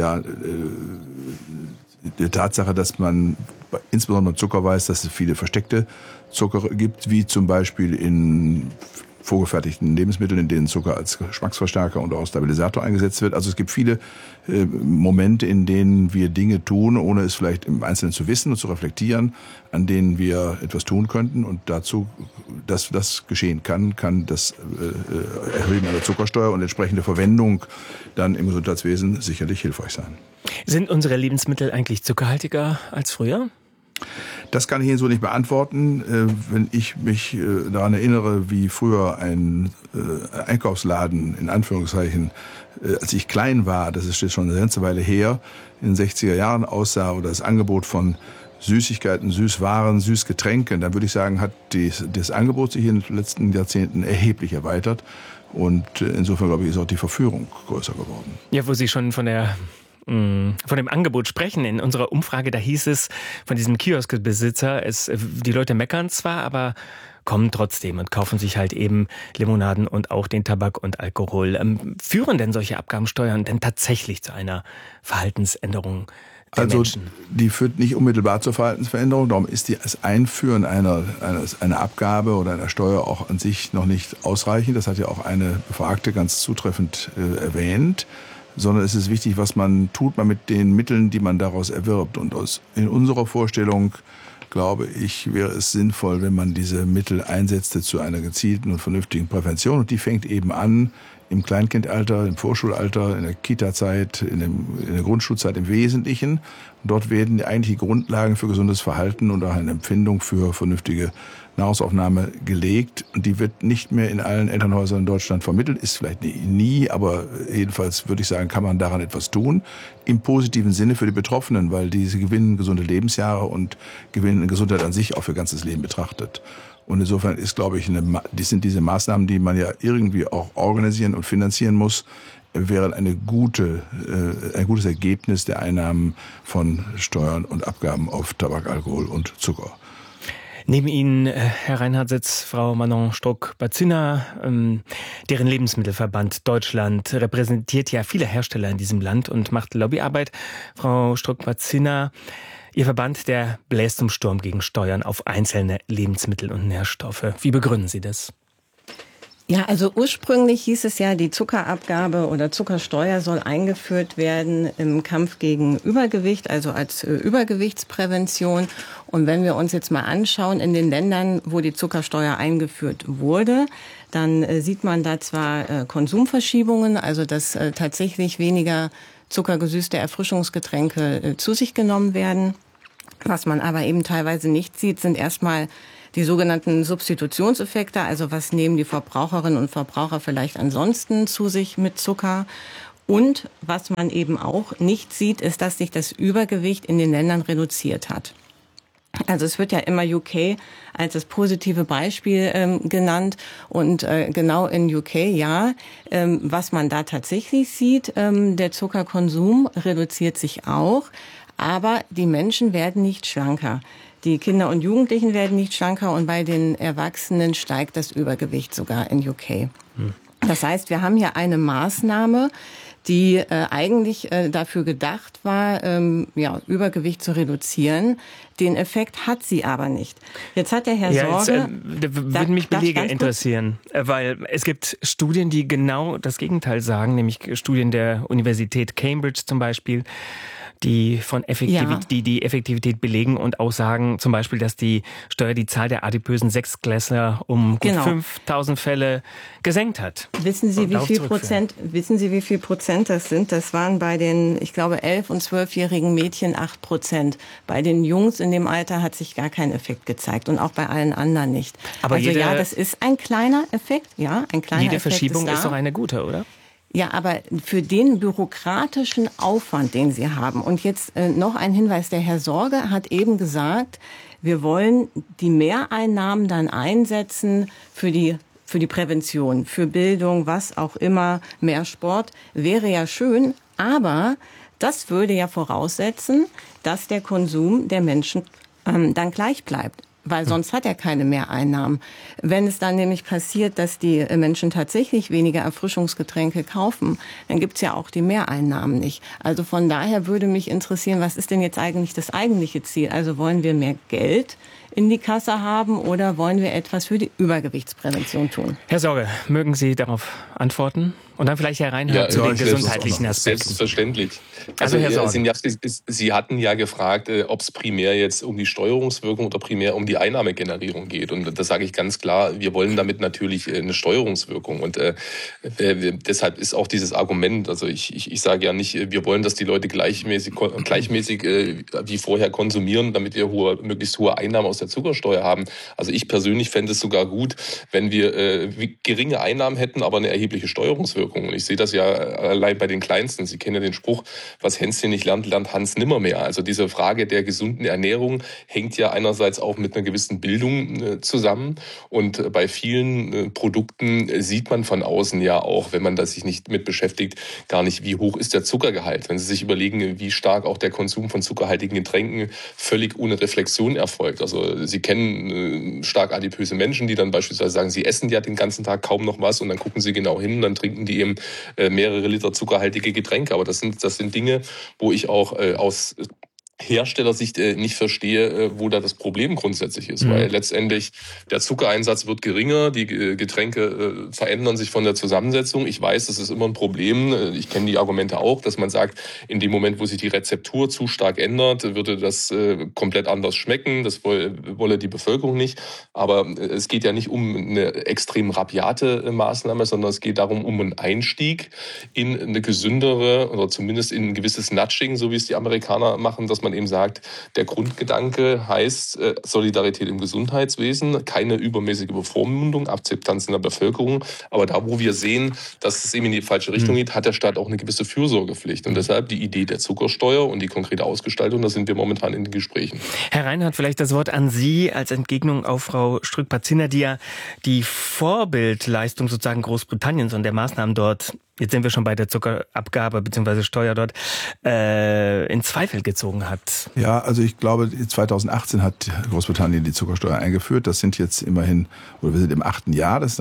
der Tatsache, dass man insbesondere beim Zucker weiß, dass es viele versteckte Zucker gibt, wie zum Beispiel in vorgefertigten Lebensmitteln, in denen Zucker als Geschmacksverstärker und auch Stabilisator eingesetzt wird. Also es gibt viele Momente, in denen wir Dinge tun, ohne es vielleicht im Einzelnen zu wissen und zu reflektieren, an denen wir etwas tun könnten. Und dazu, dass das geschehen kann das Erhöhen einer Zuckersteuer und entsprechende Verwendung dann im Gesundheitswesen sicherlich hilfreich sein. Sind unsere Lebensmittel eigentlich zuckerhaltiger als früher? Das kann ich Ihnen so nicht beantworten. Wenn ich mich daran erinnere, wie früher ein Einkaufsladen, in Anführungszeichen, als ich klein war, das ist jetzt schon eine ganze Weile her, in den 60er Jahren aussah, oder das Angebot von Süßigkeiten, Süßwaren, Süßgetränken, dann würde ich sagen, hat das Angebot sich in den letzten Jahrzehnten erheblich erweitert. Und insofern, glaube ich, ist auch die Verführung größer geworden. Ja, wo Sie schon von dem Angebot sprechen. In unserer Umfrage, da hieß es von diesem Kioskbesitzer, die Leute meckern zwar, aber kommen trotzdem und kaufen sich halt eben Limonaden und auch den Tabak und Alkohol. Führen denn solche Abgabensteuern denn tatsächlich zu einer Verhaltensänderung der Menschen? Die führt nicht unmittelbar zur Verhaltensveränderung. Darum ist das Einführen einer Abgabe oder einer Steuer auch an sich noch nicht ausreichend. Das hat ja auch eine Befragte ganz zutreffend erwähnt. Sondern es ist wichtig, was man tut, mit den Mitteln, die man daraus erwirbt. Und in unserer Vorstellung, glaube ich, wäre es sinnvoll, wenn man diese Mittel einsetzte zu einer gezielten und vernünftigen Prävention. Und die fängt eben an im Kleinkindalter, im Vorschulalter, in der Kita-Zeit, in der Grundschulzeit im Wesentlichen. Und dort werden eigentlich die Grundlagen für gesundes Verhalten und auch eine Empfindung für vernünftige Nahrungsaufnahme gelegt. Und die wird nicht mehr in allen Elternhäusern in Deutschland vermittelt. Ist vielleicht nie, aber jedenfalls würde ich sagen, kann man daran etwas tun. Im positiven Sinne für die Betroffenen, weil diese gewinnen gesunde Lebensjahre und gewinnen Gesundheit an sich auch für ganzes Leben betrachtet. Und insofern ist, glaube ich, sind diese Maßnahmen, die man ja irgendwie auch organisieren und finanzieren muss, wäre ein gutes Ergebnis der Einnahmen von Steuern und Abgaben auf Tabak, Alkohol und Zucker. Neben Ihnen, Herr Reinhardt, sitzt Frau Manon Struck-Bazina, deren Lebensmittelverband Deutschland repräsentiert ja viele Hersteller in diesem Land und macht Lobbyarbeit. Frau Struck-Bazina, Ihr Verband, der bläst zum Sturm gegen Steuern auf einzelne Lebensmittel und Nährstoffe. Wie begründen Sie das? Ja, also ursprünglich hieß es ja, die Zuckerabgabe oder Zuckersteuer soll eingeführt werden im Kampf gegen Übergewicht, also als Übergewichtsprävention. Und wenn wir uns jetzt mal anschauen, in den Ländern, wo die Zuckersteuer eingeführt wurde, dann sieht man da zwar Konsumverschiebungen, also dass tatsächlich weniger zuckergesüßte Erfrischungsgetränke zu sich genommen werden. Was man aber eben teilweise nicht sieht, sind erstmal die sogenannten Substitutionseffekte, also was nehmen die Verbraucherinnen und Verbraucher vielleicht ansonsten zu sich mit Zucker. Und was man eben auch nicht sieht, ist, dass sich das Übergewicht in den Ländern reduziert hat. Also es wird ja immer UK als das positive Beispiel genannt und genau in UK, was man da tatsächlich sieht, der Zuckerkonsum reduziert sich auch, aber die Menschen werden nicht schlanker. Die Kinder und Jugendlichen werden nicht schlanker und bei den Erwachsenen steigt das Übergewicht sogar in UK. Das heißt, wir haben hier eine Maßnahme, die eigentlich dafür gedacht war, Übergewicht zu reduzieren. Den Effekt hat sie aber nicht. Jetzt hat der Herr Sorge... Da würden mich Belege interessieren, weil es gibt Studien, die genau das Gegenteil sagen, nämlich Studien der Universität Cambridge zum Beispiel, die die Effektivität belegen und auch sagen zum Beispiel, dass die Steuer die Zahl der adipösen Sechsklässler um gut 5000 Fälle gesenkt hat. Wissen Sie, wie viel Prozent das sind? Das waren bei den, ich glaube, 11- und 12-jährigen Mädchen 8%. Bei den Jungs in dem Alter hat sich gar kein Effekt gezeigt und auch bei allen anderen nicht. Aber also das ist ein kleiner Effekt. Ja, ein kleiner jede Effekt Verschiebung ist doch eine gute, oder? Ja, aber für den bürokratischen Aufwand, den Sie haben. Und jetzt noch ein Hinweis. Der Herr Sorge hat eben gesagt, wir wollen die Mehreinnahmen dann einsetzen für die Prävention, für Bildung, was auch immer. Mehr Sport wäre ja schön, aber das würde ja voraussetzen, dass der Konsum der Menschen dann gleich bleibt. Weil sonst hat er keine Mehreinnahmen. Wenn es dann nämlich passiert, dass die Menschen tatsächlich weniger Erfrischungsgetränke kaufen, dann gibt's ja auch die Mehreinnahmen nicht. Also von daher würde mich interessieren, was ist denn jetzt eigentlich das eigentliche Ziel? Also wollen wir mehr Geld in die Kasse haben oder wollen wir etwas für die Übergewichtsprävention tun? Herr Sorge, mögen Sie darauf antworten? Und dann vielleicht Herr Reinhardt zu den gesundheitlichen Aspekten. Selbstverständlich. Also Herr Sinjavski, Sie hatten ja gefragt, ob es primär jetzt um die Steuerungswirkung oder primär um die Einnahmegenerierung geht. Und das sage ich ganz klar, wir wollen damit natürlich eine Steuerungswirkung. Und deshalb ist auch dieses Argument, also ich sage ja nicht, wir wollen, dass die Leute gleichmäßig wie vorher konsumieren, damit wir möglichst hohe Einnahmen aus der Zuckersteuer haben. Also ich persönlich fände es sogar gut, wenn wir geringe Einnahmen hätten, aber eine erhebliche Steuerungswirkung. Und ich sehe das ja allein bei den Kleinsten. Sie kennen ja den Spruch, was Hänschen nicht lernt, lernt Hans nimmermehr. Also diese Frage der gesunden Ernährung hängt ja einerseits auch mit einer gewissen Bildung zusammen. Und bei vielen Produkten sieht man von außen ja auch, wenn man da sich nicht mit beschäftigt, gar nicht, wie hoch ist der Zuckergehalt. Wenn Sie sich überlegen, wie stark auch der Konsum von zuckerhaltigen Getränken völlig ohne Reflexion erfolgt. Also Sie kennen stark adipöse Menschen, die dann beispielsweise sagen, sie essen ja den ganzen Tag kaum noch was und dann gucken sie genau hin und dann trinken die eben mehrere Liter zuckerhaltige Getränke. Aber das sind Dinge, wo ich auch aus Herstellersicht nicht verstehe, wo da das Problem grundsätzlich ist. Weil letztendlich der Zuckereinsatz wird geringer, die Getränke verändern sich von der Zusammensetzung. Ich weiß, das ist immer ein Problem. Ich kenne die Argumente auch, dass man sagt, in dem Moment, wo sich die Rezeptur zu stark ändert, würde das komplett anders schmecken. Das wolle die Bevölkerung nicht. Aber es geht ja nicht um eine extrem rabiate Maßnahme, sondern es geht darum, um einen Einstieg in eine gesündere oder zumindest in ein gewisses Nudging, so wie es die Amerikaner machen, dass man eben sagt, der Grundgedanke heißt Solidarität im Gesundheitswesen, keine übermäßige Bevormundung, Akzeptanz in der Bevölkerung. Aber da, wo wir sehen, dass es eben in die falsche Richtung geht, hat der Staat auch eine gewisse Fürsorgepflicht. Und deshalb die Idee der Zuckersteuer und die konkrete Ausgestaltung, da sind wir momentan in den Gesprächen. Herr Reinhardt, vielleicht das Wort an Sie als Entgegnung auf Frau Strück-Pazina, die ja die Vorbildleistung sozusagen Großbritanniens und der Maßnahmen dort, jetzt sind wir schon bei der Zuckerabgabe bzw. Steuer dort, in Zweifel gezogen hat. Ja, also ich glaube, 2018 hat Großbritannien die Zuckersteuer eingeführt. Das sind jetzt immerhin, oder wir sind im 8. Jahr, das ist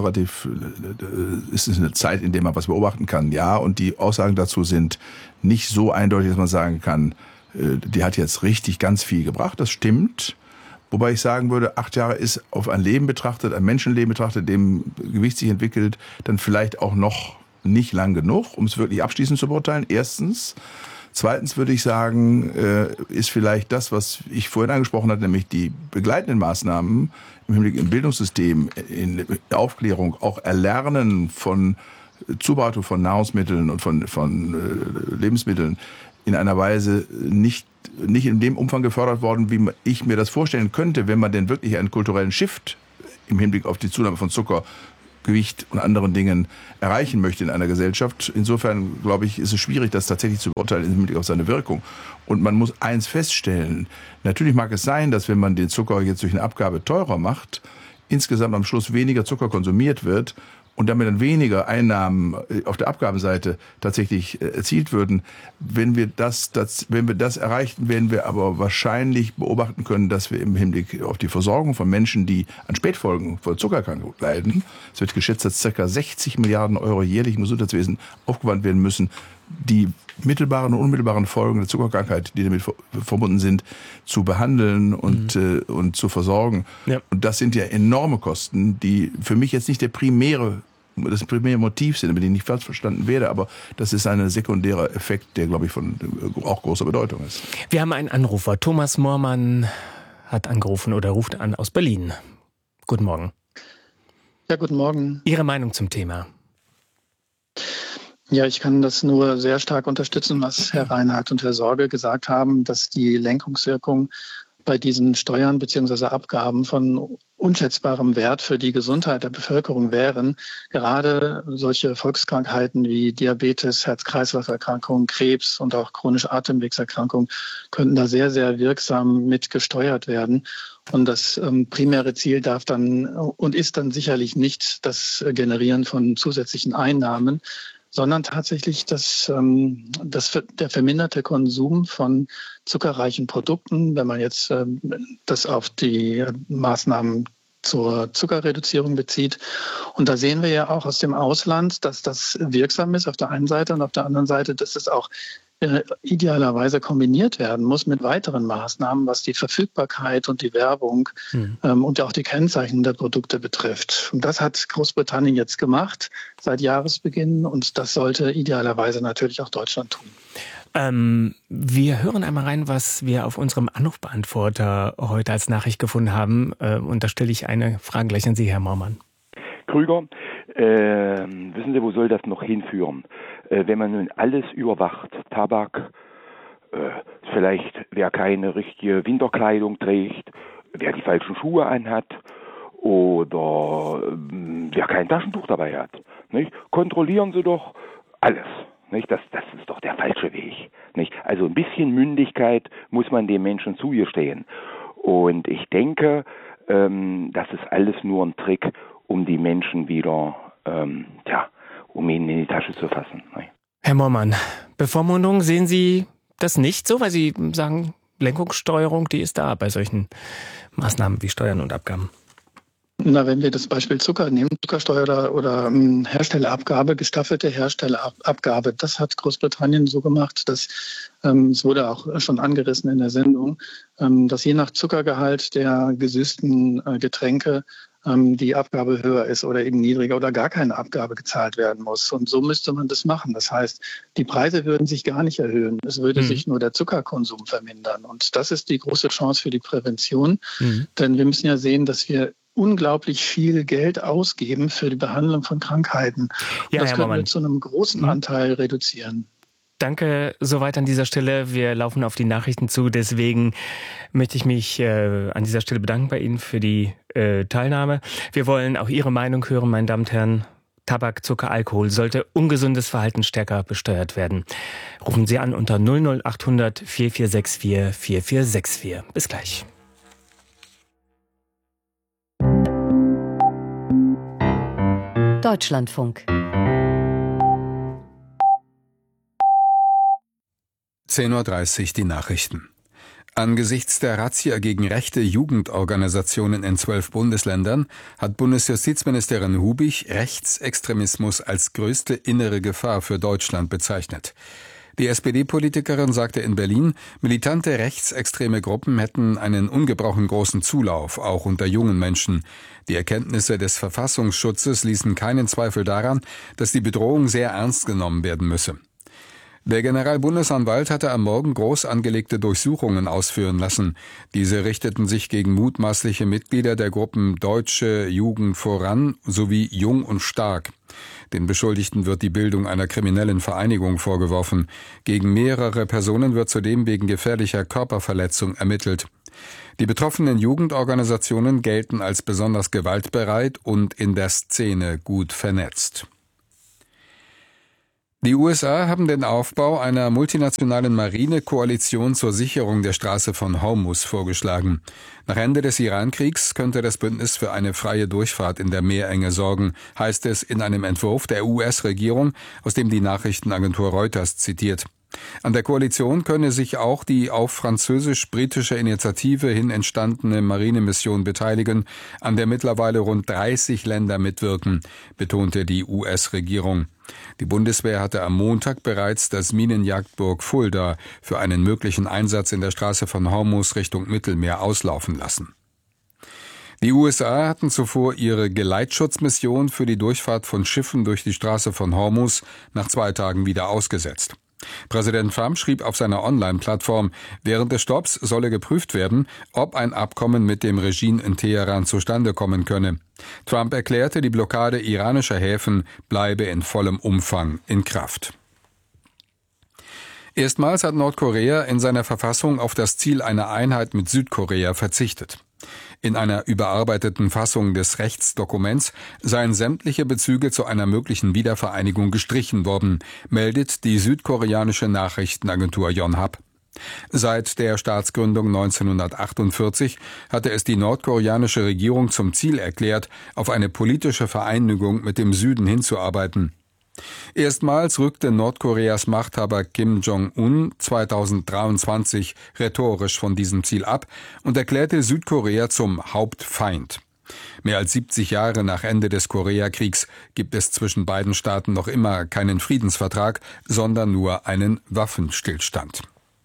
ist eine Zeit, in der man was beobachten kann. Ja, und die Aussagen dazu sind nicht so eindeutig, dass man sagen kann, die hat jetzt richtig ganz viel gebracht. Das stimmt. Wobei ich sagen würde, 8 Jahre ist auf ein Leben betrachtet, ein Menschenleben betrachtet, dem Gewicht sich entwickelt, dann vielleicht auch noch nicht lang genug, um es wirklich abschließend zu beurteilen. Erstens. Zweitens würde ich sagen, ist vielleicht das, was ich vorhin angesprochen hatte, nämlich die begleitenden Maßnahmen im Hinblick im Bildungssystem, in der Aufklärung, auch Erlernen von Zubereitung von Nahrungsmitteln und von Lebensmitteln in einer Weise nicht in dem Umfang gefördert worden, wie ich mir das vorstellen könnte, wenn man denn wirklich einen kulturellen Shift im Hinblick auf die Zunahme von Zucker, Gewicht und anderen Dingen erreichen möchte in einer Gesellschaft. Insofern, glaube ich, ist es schwierig, das tatsächlich zu beurteilen im Hinblick auf seine Wirkung. Und man muss eins feststellen, natürlich mag es sein, dass wenn man den Zucker jetzt durch eine Abgabe teurer macht, insgesamt am Schluss weniger Zucker konsumiert wird und damit dann weniger Einnahmen auf der Abgabenseite tatsächlich erzielt würden. Wenn wir das erreichten, werden wir aber wahrscheinlich beobachten können, dass wir im Hinblick auf die Versorgung von Menschen, die an Spätfolgen von Zuckererkrankung leiden, es wird geschätzt, dass ca. 60 Milliarden Euro jährlich im Gesundheitswesen aufgewandt werden müssen, die mittelbaren und unmittelbaren Folgen der Zuckerkrankheit, die damit verbunden sind, zu behandeln und zu versorgen. Ja. Und das sind ja enorme Kosten, die für mich jetzt nicht das primäre Motiv sind, damit ich nicht falsch verstanden werde, aber das ist ein sekundärer Effekt, der, glaube ich, von auch großer Bedeutung ist. Wir haben einen Anrufer. Thomas Moormann hat angerufen oder ruft an aus Berlin. Guten Morgen. Ja, guten Morgen. Ihre Meinung zum Thema? Ja, ich kann das nur sehr stark unterstützen, was Herr Reinhardt und Herr Sorge gesagt haben, dass die Lenkungswirkung bei diesen Steuern bzw. Abgaben von unschätzbarem Wert für die Gesundheit der Bevölkerung wären. Gerade solche Volkskrankheiten wie Diabetes, Herz-Kreislauf-Erkrankungen, Krebs und auch chronische Atemwegserkrankungen könnten da sehr, sehr wirksam mit gesteuert werden. Und das primäre Ziel darf dann und ist dann sicherlich nicht das Generieren von zusätzlichen Einnahmen, sondern tatsächlich der verminderte Konsum von zuckerreichen Produkten, wenn man jetzt das auf die Maßnahmen zur Zuckerreduzierung bezieht. Und da sehen wir ja auch aus dem Ausland, dass das wirksam ist auf der einen Seite und auf der anderen Seite, dass es auch idealerweise kombiniert werden muss mit weiteren Maßnahmen, was die Verfügbarkeit und die Werbung und auch die Kennzeichnung der Produkte betrifft. Und das hat Großbritannien jetzt gemacht seit Jahresbeginn und das sollte idealerweise natürlich auch Deutschland tun. Wir hören einmal rein, was wir auf unserem Anrufbeantworter heute als Nachricht gefunden haben. Und da stelle ich eine Frage gleich an Sie, Herr Moormann. Krüger, wissen Sie, wo soll das noch hinführen? Wenn man nun alles überwacht, Tabak, vielleicht wer keine richtige Winterkleidung trägt, wer die falschen Schuhe anhat oder wer kein Taschentuch dabei hat. Nicht? Kontrollieren Sie doch alles. Nicht? Das ist doch der falsche Weg. Nicht? Also ein bisschen Mündigkeit muss man den Menschen zugestehen. Und ich denke, das ist alles nur ein Trick, um die Menschen wieder, um ihnen in die Tasche zu fassen. Nein. Herr Moormann, Bevormundung, sehen Sie das nicht so? Weil Sie sagen, Lenkungssteuerung, die ist da bei solchen Maßnahmen wie Steuern und Abgaben. Na, wenn wir das Beispiel Zucker nehmen, Zuckersteuer oder Herstellerabgabe, gestaffelte Herstellerabgabe, das hat Großbritannien so gemacht, dass es wurde auch schon angerissen in der Sendung, dass je nach Zuckergehalt der gesüßten Getränke die Abgabe höher ist oder eben niedriger oder gar keine Abgabe gezahlt werden muss. Und so müsste man das machen. Das heißt, die Preise würden sich gar nicht erhöhen. Es würde sich nur der Zuckerkonsum vermindern. Und das ist die große Chance für die Prävention. Denn wir müssen ja sehen, dass wir unglaublich viel Geld ausgeben für die Behandlung von Krankheiten. Ja, das können wir zu einem großen Anteil reduzieren. Danke soweit an dieser Stelle. Wir laufen auf die Nachrichten zu. Deswegen möchte ich mich an dieser Stelle bedanken bei Ihnen für die Teilnahme. Wir wollen auch Ihre Meinung hören, meine Damen und Herren. Tabak, Zucker, Alkohol sollte ungesundes Verhalten stärker besteuert werden. Rufen Sie an unter 00800 4464 4464. Bis gleich. Deutschlandfunk. 10:30 Uhr die Nachrichten. Angesichts der Razzia gegen rechte Jugendorganisationen in 12 Bundesländern hat Bundesjustizministerin Hubich Rechtsextremismus als größte innere Gefahr für Deutschland bezeichnet. Die SPD-Politikerin sagte in Berlin, militante rechtsextreme Gruppen hätten einen ungebrochen großen Zulauf, auch unter jungen Menschen. Die Erkenntnisse des Verfassungsschutzes ließen keinen Zweifel daran, dass die Bedrohung sehr ernst genommen werden müsse. Der Generalbundesanwalt hatte am Morgen groß angelegte Durchsuchungen ausführen lassen. Diese richteten sich gegen mutmaßliche Mitglieder der Gruppen Deutsche Jugend voran sowie Jung und Stark. Den Beschuldigten wird die Bildung einer kriminellen Vereinigung vorgeworfen. Gegen mehrere Personen wird zudem wegen gefährlicher Körperverletzung ermittelt. Die betroffenen Jugendorganisationen gelten als besonders gewaltbereit und in der Szene gut vernetzt. Die USA haben den Aufbau einer multinationalen Marinekoalition zur Sicherung der Straße von Hormuz vorgeschlagen. Nach Ende des Iran-Kriegs könnte das Bündnis für eine freie Durchfahrt in der Meerenge sorgen, heißt es in einem Entwurf der US-Regierung, aus dem die Nachrichtenagentur Reuters zitiert. An der Koalition könne sich auch die auf französisch-britische Initiative hin entstandene Marinemission beteiligen, an der mittlerweile rund 30 Länder mitwirken, betonte die US-Regierung. Die Bundeswehr hatte am Montag bereits das Minenjagdburg Fulda für einen möglichen Einsatz in der Straße von Hormuz Richtung Mittelmeer auslaufen lassen. Die USA hatten zuvor ihre Geleitschutzmission für die Durchfahrt von Schiffen durch die Straße von Hormuz nach 2 Tagen wieder ausgesetzt. Präsident Trump schrieb auf seiner Online-Plattform, während des Stopps solle geprüft werden, ob ein Abkommen mit dem Regime in Teheran zustande kommen könne. Trump erklärte, die Blockade iranischer Häfen bleibe in vollem Umfang in Kraft. Erstmals hat Nordkorea in seiner Verfassung auf das Ziel einer Einheit mit Südkorea verzichtet. In einer überarbeiteten Fassung des Rechtsdokuments seien sämtliche Bezüge zu einer möglichen Wiedervereinigung gestrichen worden, meldet die südkoreanische Nachrichtenagentur Yonhap. Seit der Staatsgründung 1948 hatte es die nordkoreanische Regierung zum Ziel erklärt, auf eine politische Vereinigung mit dem Süden hinzuarbeiten. Erstmals rückte Nordkoreas Machthaber Kim Jong-un 2023 rhetorisch von diesem Ziel ab und erklärte Südkorea zum Hauptfeind. Mehr als 70 Jahre nach Ende des Koreakriegs gibt es zwischen beiden Staaten noch immer keinen Friedensvertrag, sondern nur einen Waffenstillstand.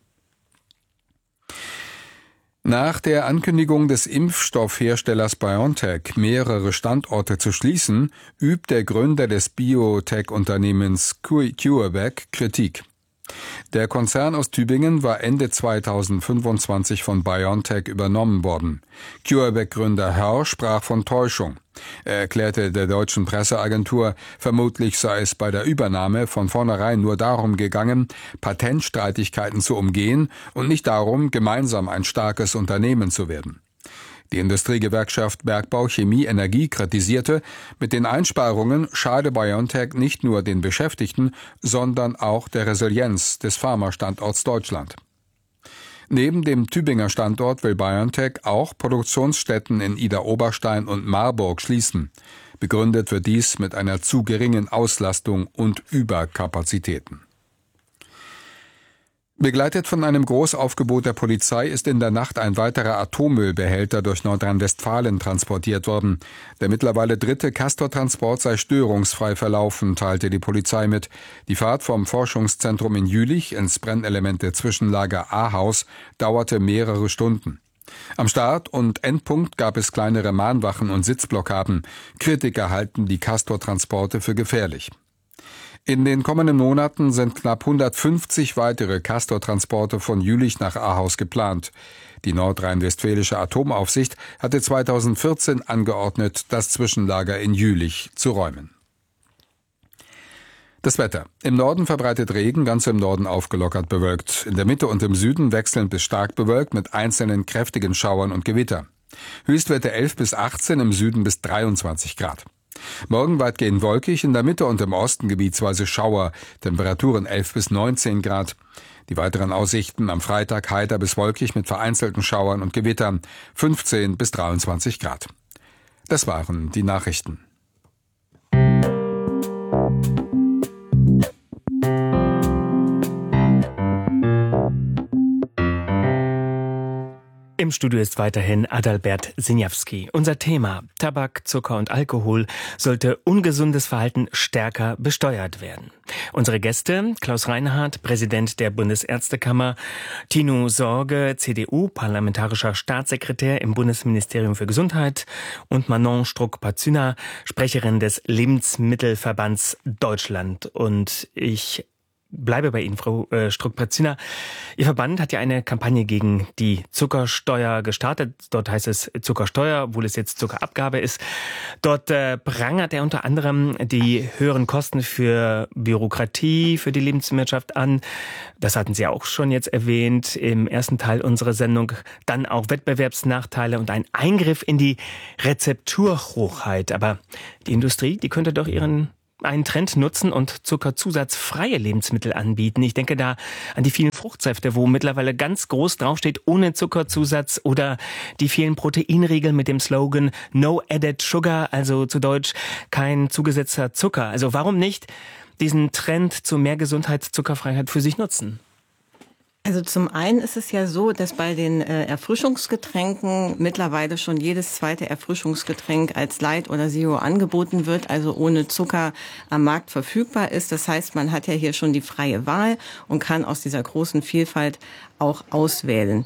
Nach der Ankündigung des Impfstoffherstellers BioNTech, mehrere Standorte zu schließen, übt der Gründer des Biotech-Unternehmens CureVac Kritik. Der Konzern aus Tübingen war Ende 2025 von BioNTech übernommen worden. CureVac-Gründer Hörr sprach von Täuschung. Er erklärte der deutschen Presseagentur, vermutlich sei es bei der Übernahme von vornherein nur darum gegangen, Patentstreitigkeiten zu umgehen und nicht darum, gemeinsam ein starkes Unternehmen zu werden. Die Industriegewerkschaft Bergbau Chemie Energie kritisierte, mit den Einsparungen schade BioNTech nicht nur den Beschäftigten, sondern auch der Resilienz des Pharmastandorts Deutschland. Neben dem Tübinger Standort will BioNTech auch Produktionsstätten in Idar-Oberstein und Marburg schließen. Begründet wird dies mit einer zu geringen Auslastung und Überkapazitäten. Begleitet von einem Großaufgebot der Polizei ist in der Nacht ein weiterer Atommüllbehälter durch Nordrhein-Westfalen transportiert worden. Der mittlerweile 3. Castor-Transport sei störungsfrei verlaufen, teilte die Polizei mit. Die Fahrt vom Forschungszentrum in Jülich ins Brennelemente-Zwischenlager Ahaus dauerte mehrere Stunden. Am Start- und Endpunkt gab es kleinere Mahnwachen und Sitzblockaden. Kritiker halten die Castor-Transporte für gefährlich. In den kommenden Monaten sind knapp 150 weitere Castor-Transporte von Jülich nach Ahaus geplant. Die nordrhein-westfälische Atomaufsicht hatte 2014 angeordnet, das Zwischenlager in Jülich zu räumen. Das Wetter. Im Norden verbreitet Regen, ganz im Norden aufgelockert bewölkt. In der Mitte und im Süden wechselnd bis stark bewölkt mit einzelnen kräftigen Schauern und Gewitter. Höchstwerte 11 bis 18, im Süden bis 23 Grad. Morgen weitgehend wolkig, in der Mitte und im Osten gebietsweise Schauer, Temperaturen 11 bis 19 Grad. Die weiteren Aussichten am Freitag heiter bis wolkig mit vereinzelten Schauern und Gewittern, 15 bis 23 Grad. Das waren die Nachrichten. Im Studio ist weiterhin Adalbert Siniawski. Unser Thema: Tabak, Zucker und Alkohol sollte ungesundes Verhalten stärker besteuert werden. Unsere Gäste: Klaus Reinhardt, Präsident der Bundesärztekammer, Tino Sorge, CDU, parlamentarischer Staatssekretär im Bundesministerium für Gesundheit, und Manon Struck-Pazina, Sprecherin des Lebensmittelverbands Deutschland. Und ich bleibe bei Ihnen, Frau Struck-Pazina. Ihr Verband hat ja eine Kampagne gegen die Zuckersteuer gestartet. Dort heißt es Zuckersteuer, obwohl es jetzt Zuckerabgabe ist. Dort prangert er unter anderem die höheren Kosten für Bürokratie, für die Lebenswirtschaft an. Das hatten Sie auch schon jetzt erwähnt im ersten Teil unserer Sendung. Dann auch Wettbewerbsnachteile und ein Eingriff in die Rezepturhochheit. Aber die Industrie, die könnte doch ihren einen Trend nutzen und zuckerzusatzfreie Lebensmittel anbieten. Ich denke da an die vielen Fruchtsäfte, wo mittlerweile ganz groß draufsteht, ohne Zuckerzusatz, oder die vielen Proteinriegel mit dem Slogan No Added Sugar, also zu Deutsch kein zugesetzter Zucker. Also warum nicht diesen Trend zu mehr Gesundheit, Zuckerfreiheit für sich nutzen? Also zum einen ist es ja so, dass bei den Erfrischungsgetränken mittlerweile schon jedes zweite Erfrischungsgetränk als Light oder Zero angeboten wird, also ohne Zucker am Markt verfügbar ist. Das heißt, man hat ja hier schon die freie Wahl und kann aus dieser großen Vielfalt auch auswählen.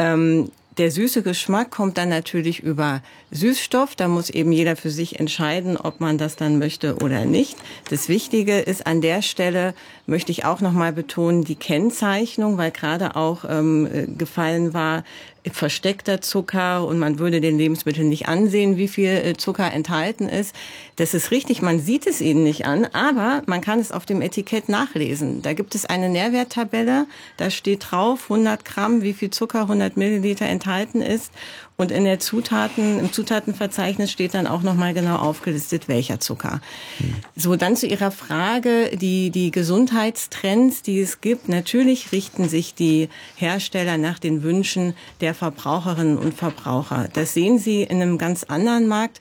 Der süße Geschmack kommt dann natürlich über Süßstoff. Da muss eben jeder für sich entscheiden, ob man das dann möchte oder nicht. Das Wichtige ist an der Stelle, möchte ich auch nochmal betonen, die Kennzeichnung, weil gerade auch gefallen war, versteckter Zucker und man würde den Lebensmitteln nicht ansehen, wie viel Zucker enthalten ist. Das ist richtig, man sieht es ihnen nicht an, aber man kann es auf dem Etikett nachlesen. Da gibt es eine Nährwerttabelle, da steht drauf 100 Gramm, wie viel Zucker 100 Milliliter enthalten ist. Und in der im Zutatenverzeichnis steht dann auch nochmal genau aufgelistet, welcher Zucker. So, dann zu Ihrer Frage, die Gesundheitstrends, die es gibt. Natürlich richten sich die Hersteller nach den Wünschen der Verbraucherinnen und Verbraucher. Das sehen Sie in einem ganz anderen Markt,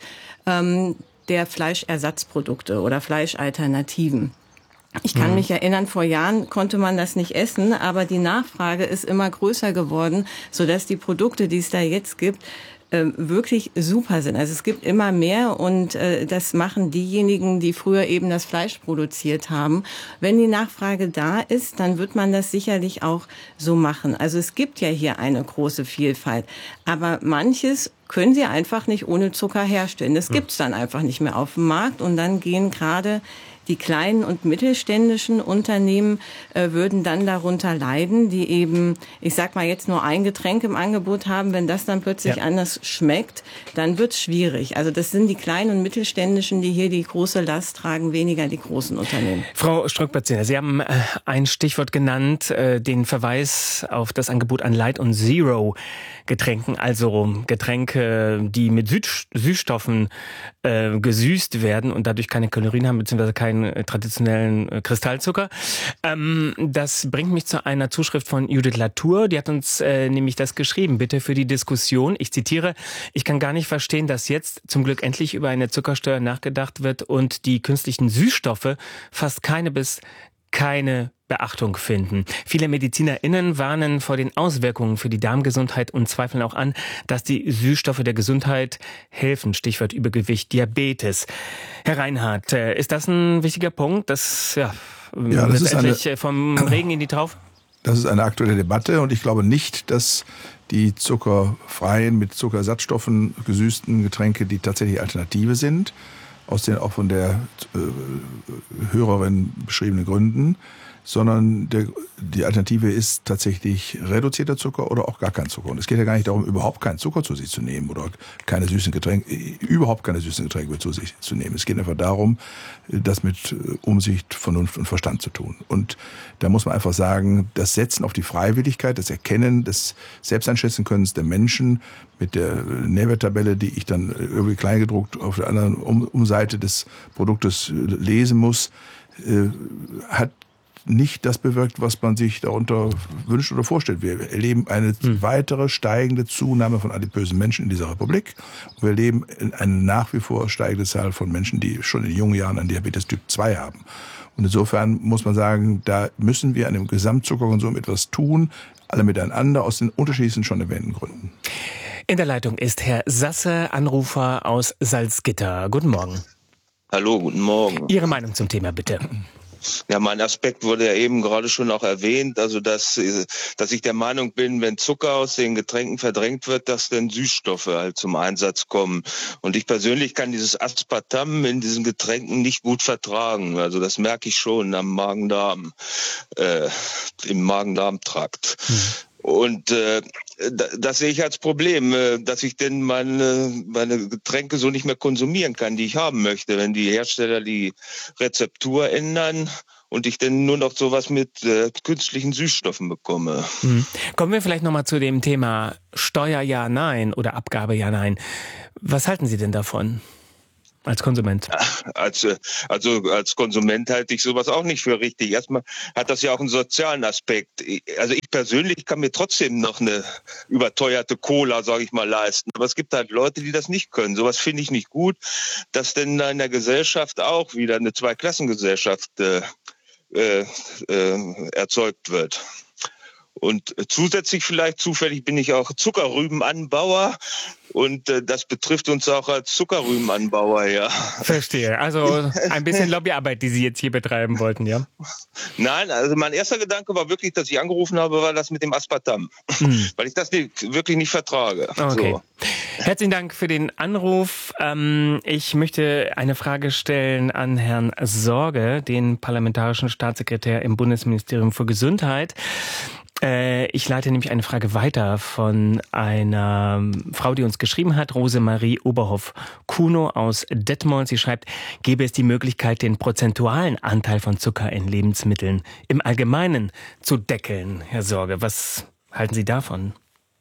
der Fleischersatzprodukte oder Fleischalternativen. Ich kann mich erinnern, vor Jahren konnte man das nicht essen, aber die Nachfrage ist immer größer geworden, sodass die Produkte, die es da jetzt gibt, wirklich super sind. Also es gibt immer mehr und das machen diejenigen, die früher eben das Fleisch produziert haben. Wenn die Nachfrage da ist, dann wird man das sicherlich auch so machen. Also es gibt ja hier eine große Vielfalt, aber manches können sie einfach nicht ohne Zucker herstellen. Das gibt's dann einfach nicht mehr auf dem Markt und dann gehen gerade die kleinen und mittelständischen Unternehmen würden dann darunter leiden, die eben, ich sag mal jetzt nur ein Getränk im Angebot haben. Wenn das dann plötzlich anders schmeckt, dann wird's schwierig. Also das sind die kleinen und mittelständischen, die hier die große Last tragen, weniger die großen Unternehmen. Frau Strunk-Baziner, Sie haben ein Stichwort genannt, den Verweis auf das Angebot an Light- und Zero-Getränken, also Getränke, die mit Süßstoffen gesüßt werden und dadurch keine Kalorien haben, beziehungsweise keinen traditionellen Kristallzucker. Das bringt mich zu einer Zuschrift von Judith Latour. Die hat uns nämlich das geschrieben. Bitte für die Diskussion. Ich zitiere: Ich kann gar nicht verstehen, dass jetzt zum Glück endlich über eine Zuckersteuer nachgedacht wird und die künstlichen Süßstoffe fast keine bis keine Beachtung finden. Viele MedizinerInnen warnen vor den Auswirkungen für die Darmgesundheit und zweifeln auch an, dass die Süßstoffe der Gesundheit helfen. Stichwort Übergewicht, Diabetes. Herr Reinhardt, ist das ein wichtiger Punkt, das letztendlich vom Regen in die Traufe? Das ist eine aktuelle Debatte und ich glaube nicht, dass die zuckerfreien, mit Zuckersatzstoffen gesüßten Getränke die tatsächliche Alternative sind, aus den auch von der Hörerin beschriebenen Gründen, sondern die Alternative ist tatsächlich reduzierter Zucker oder auch gar kein Zucker. Und es geht ja gar nicht darum, überhaupt keinen Zucker zu sich zu nehmen oder überhaupt keine süßen Getränke zu sich zu nehmen. Es geht einfach darum, das mit Umsicht, Vernunft und Verstand zu tun. Und da muss man einfach sagen, das Setzen auf die Freiwilligkeit, das Erkennen des Selbsteinschätzen-Könnens der Menschen mit der Nährwerttabelle, die ich dann irgendwie kleingedruckt auf der anderen Umseite des Produktes lesen muss, hat nicht das bewirkt, was man sich darunter wünscht oder vorstellt. Wir erleben eine weitere steigende Zunahme von adipösen Menschen in dieser Republik. Und wir erleben eine nach wie vor steigende Zahl von Menschen, die schon in jungen Jahren einen Diabetes Typ 2 haben. Und insofern muss man sagen, da müssen wir an dem Gesamtzuckerkonsum etwas tun, alle miteinander aus den unterschiedlichsten schon erwähnten Gründen. In der Leitung ist Herr Sasse, Anrufer aus Salzgitter. Guten Morgen. Hallo, guten Morgen. Ihre Meinung zum Thema, bitte. Ja, mein Aspekt wurde ja eben gerade schon auch erwähnt, also dass ich der Meinung bin, wenn Zucker aus den Getränken verdrängt wird, dass dann Süßstoffe halt zum Einsatz kommen. Und ich persönlich kann dieses Aspartam in diesen Getränken nicht gut vertragen. Also das merke ich schon am Magen-Darm, im Magen-Darm-Trakt. Und das sehe ich als Problem, dass ich denn meine Getränke so nicht mehr konsumieren kann, die ich haben möchte, wenn die Hersteller die Rezeptur ändern und ich dann nur noch sowas mit künstlichen Süßstoffen bekomme. Kommen wir vielleicht nochmal zu dem Thema Steuer ja, nein oder Abgabe ja, nein. Was halten Sie denn davon? als Konsument? Als Konsument halte ich sowas auch nicht für richtig. Erstmal hat das ja auch einen sozialen Aspekt. Also ich persönlich kann mir trotzdem noch eine überteuerte Cola, sage ich mal, leisten. Aber es gibt halt Leute, die das nicht können. Sowas finde ich nicht gut, dass denn da in der Gesellschaft auch wieder eine Zweiklassengesellschaft erzeugt wird. Und zusätzlich vielleicht zufällig bin ich auch Zuckerrübenanbauer und das betrifft uns auch als Zuckerrübenanbauer, ja. Verstehe. Also ein bisschen Lobbyarbeit, die Sie jetzt hier betreiben wollten, ja? Nein, also mein erster Gedanke war wirklich, dass ich angerufen habe, war das mit dem Aspartam, weil ich das wirklich nicht vertrage. Okay. So. Herzlichen Dank für den Anruf. Ich möchte eine Frage stellen an Herrn Sorge, den parlamentarischen Staatssekretär im Bundesministerium für Gesundheit. Ich leite nämlich eine Frage weiter von einer Frau, die uns geschrieben hat, Rosemarie Oberhoff-Kuno aus Detmold. Sie schreibt, gäbe es die Möglichkeit, den prozentualen Anteil von Zucker in Lebensmitteln im Allgemeinen zu deckeln? Herr Sorge, was halten Sie davon?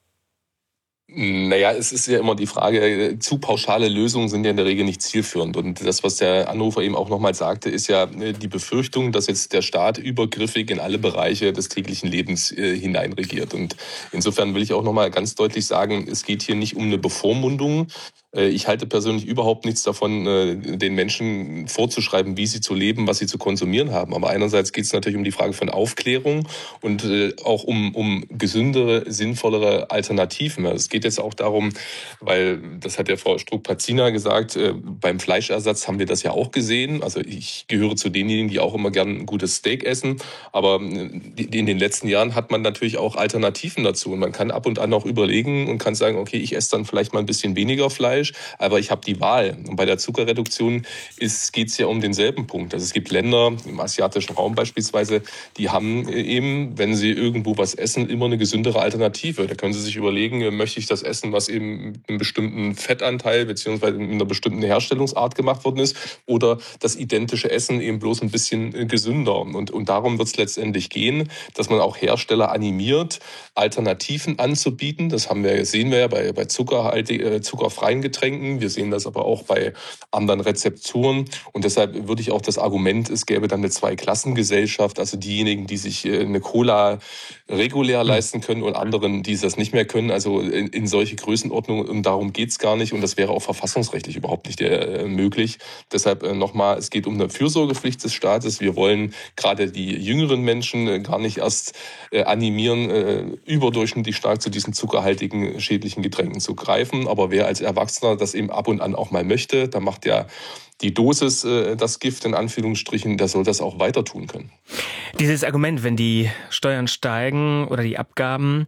Naja, es ist ja immer die Frage, zu pauschale Lösungen sind ja in der Regel nicht zielführend. Und das, was der Anrufer eben auch nochmal sagte, ist ja die Befürchtung, dass jetzt der Staat übergriffig in alle Bereiche des täglichen Lebens hineinregiert. Und insofern will ich auch nochmal ganz deutlich sagen, es geht hier nicht um eine Bevormundung. Ich halte persönlich überhaupt nichts davon, den Menschen vorzuschreiben, wie sie zu leben, was sie zu konsumieren haben. Aber einerseits geht es natürlich um die Frage von Aufklärung und auch um gesündere, sinnvollere Alternativen. Es geht jetzt auch darum, weil, das hat ja Frau Struck-Pazina gesagt, beim Fleischersatz haben wir das ja auch gesehen. Also ich gehöre zu denjenigen, die auch immer gern ein gutes Steak essen. Aber in den letzten Jahren hat man natürlich auch Alternativen dazu. Und man kann ab und an auch überlegen und kann sagen, okay, ich esse dann vielleicht mal ein bisschen weniger Fleisch, aber ich habe die Wahl. Und bei der Zuckerreduktion geht es ja um denselben Punkt. Also es gibt Länder, im asiatischen Raum beispielsweise, die haben eben, wenn sie irgendwo was essen, immer eine gesündere Alternative. Da können sie sich überlegen, möchte ich das essen, was eben mit einem bestimmten Fettanteil beziehungsweise in einer bestimmten Herstellungsart gemacht worden ist, oder das identische Essen eben bloß ein bisschen gesünder. Und darum wird es letztendlich gehen, dass man auch Hersteller animiert, Alternativen anzubieten. Das sehen wir ja bei zuckerfreien Getränken. Wir sehen das aber auch bei anderen Rezepturen. Und deshalb würde ich auch das Argument, es gäbe dann eine Zweiklassengesellschaft, also diejenigen, die sich eine Cola regulär leisten können und anderen, die das nicht mehr können. Also in solche Größenordnungen, und darum geht es gar nicht. Und das wäre auch verfassungsrechtlich überhaupt nicht möglich. Deshalb nochmal, es geht um eine Fürsorgepflicht des Staates. Wir wollen gerade die jüngeren Menschen gar nicht erst animieren, überdurchschnittlich stark zu diesen zuckerhaltigen, schädlichen Getränken zu greifen. Aber wer als Erwachsener das eben ab und an auch mal möchte, da macht ja die Dosis das Gift in Anführungsstrichen, der soll das auch weiter tun können. Dieses Argument, wenn die Steuern steigen oder die Abgaben,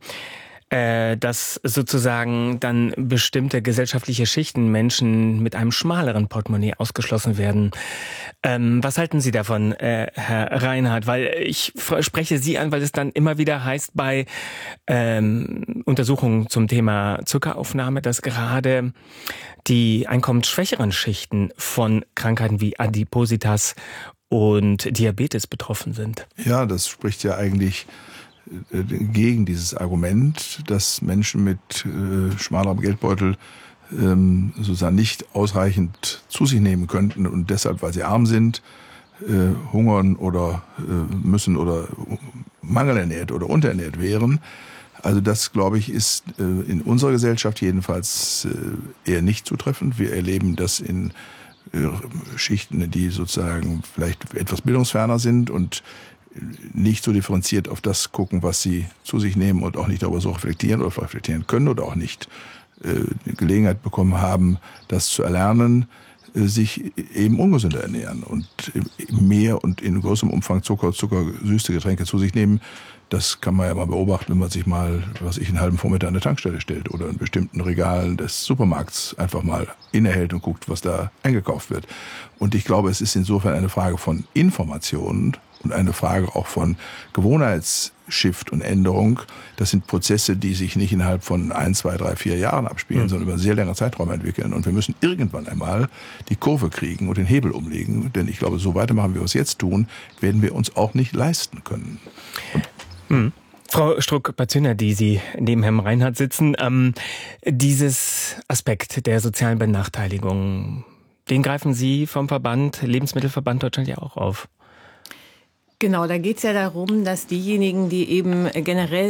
dass sozusagen dann bestimmte gesellschaftliche Schichten, Menschen mit einem schmaleren Portemonnaie ausgeschlossen werden. Was halten Sie davon, Herr Reinhardt? Weil ich spreche Sie an, weil es dann immer wieder heißt bei Untersuchungen zum Thema Zuckeraufnahme, dass gerade die einkommensschwächeren Schichten von Krankheiten wie Adipositas und Diabetes betroffen sind. Ja, das spricht ja eigentlich gegen dieses Argument, dass Menschen mit schmalerem Geldbeutel sozusagen nicht ausreichend zu sich nehmen könnten und deshalb, weil sie arm sind, hungern oder müssen oder mangelernährt oder unterernährt wären. Also das, glaube ich, ist in unserer Gesellschaft jedenfalls eher nicht zutreffend. Wir erleben das in Schichten, die sozusagen vielleicht etwas bildungsferner sind und nicht so differenziert auf das gucken, was sie zu sich nehmen und auch nicht darüber so reflektieren oder reflektieren können oder auch nicht Gelegenheit bekommen haben, das zu erlernen, sich eben ungesünder ernähren und mehr und in großem Umfang zuckersüße Getränke zu sich nehmen. Das kann man ja mal beobachten, wenn man sich mal, einen halben Vormittag an eine Tankstelle stellt oder in bestimmten Regalen des Supermarkts einfach mal innehält und guckt, was da eingekauft wird. Und ich glaube, es ist insofern eine Frage von Informationen und eine Frage auch von Gewohnheitsshift und Änderung. Das sind Prozesse, die sich nicht innerhalb von 1, 2, 3, 4 Jahren abspielen, sondern über einen sehr langen Zeitraum entwickeln. Und wir müssen irgendwann einmal die Kurve kriegen und den Hebel umlegen. Denn ich glaube, so weitermachen, wie wir es jetzt tun, werden wir uns auch nicht leisten können. Frau Struck-Pazina, die Sie neben Herrn Reinhardt sitzen, dieses Aspekt der sozialen Benachteiligung, Den greifen Sie vom Lebensmittelverband Deutschland ja auch auf. Genau, da geht es ja darum, dass diejenigen, die eben generell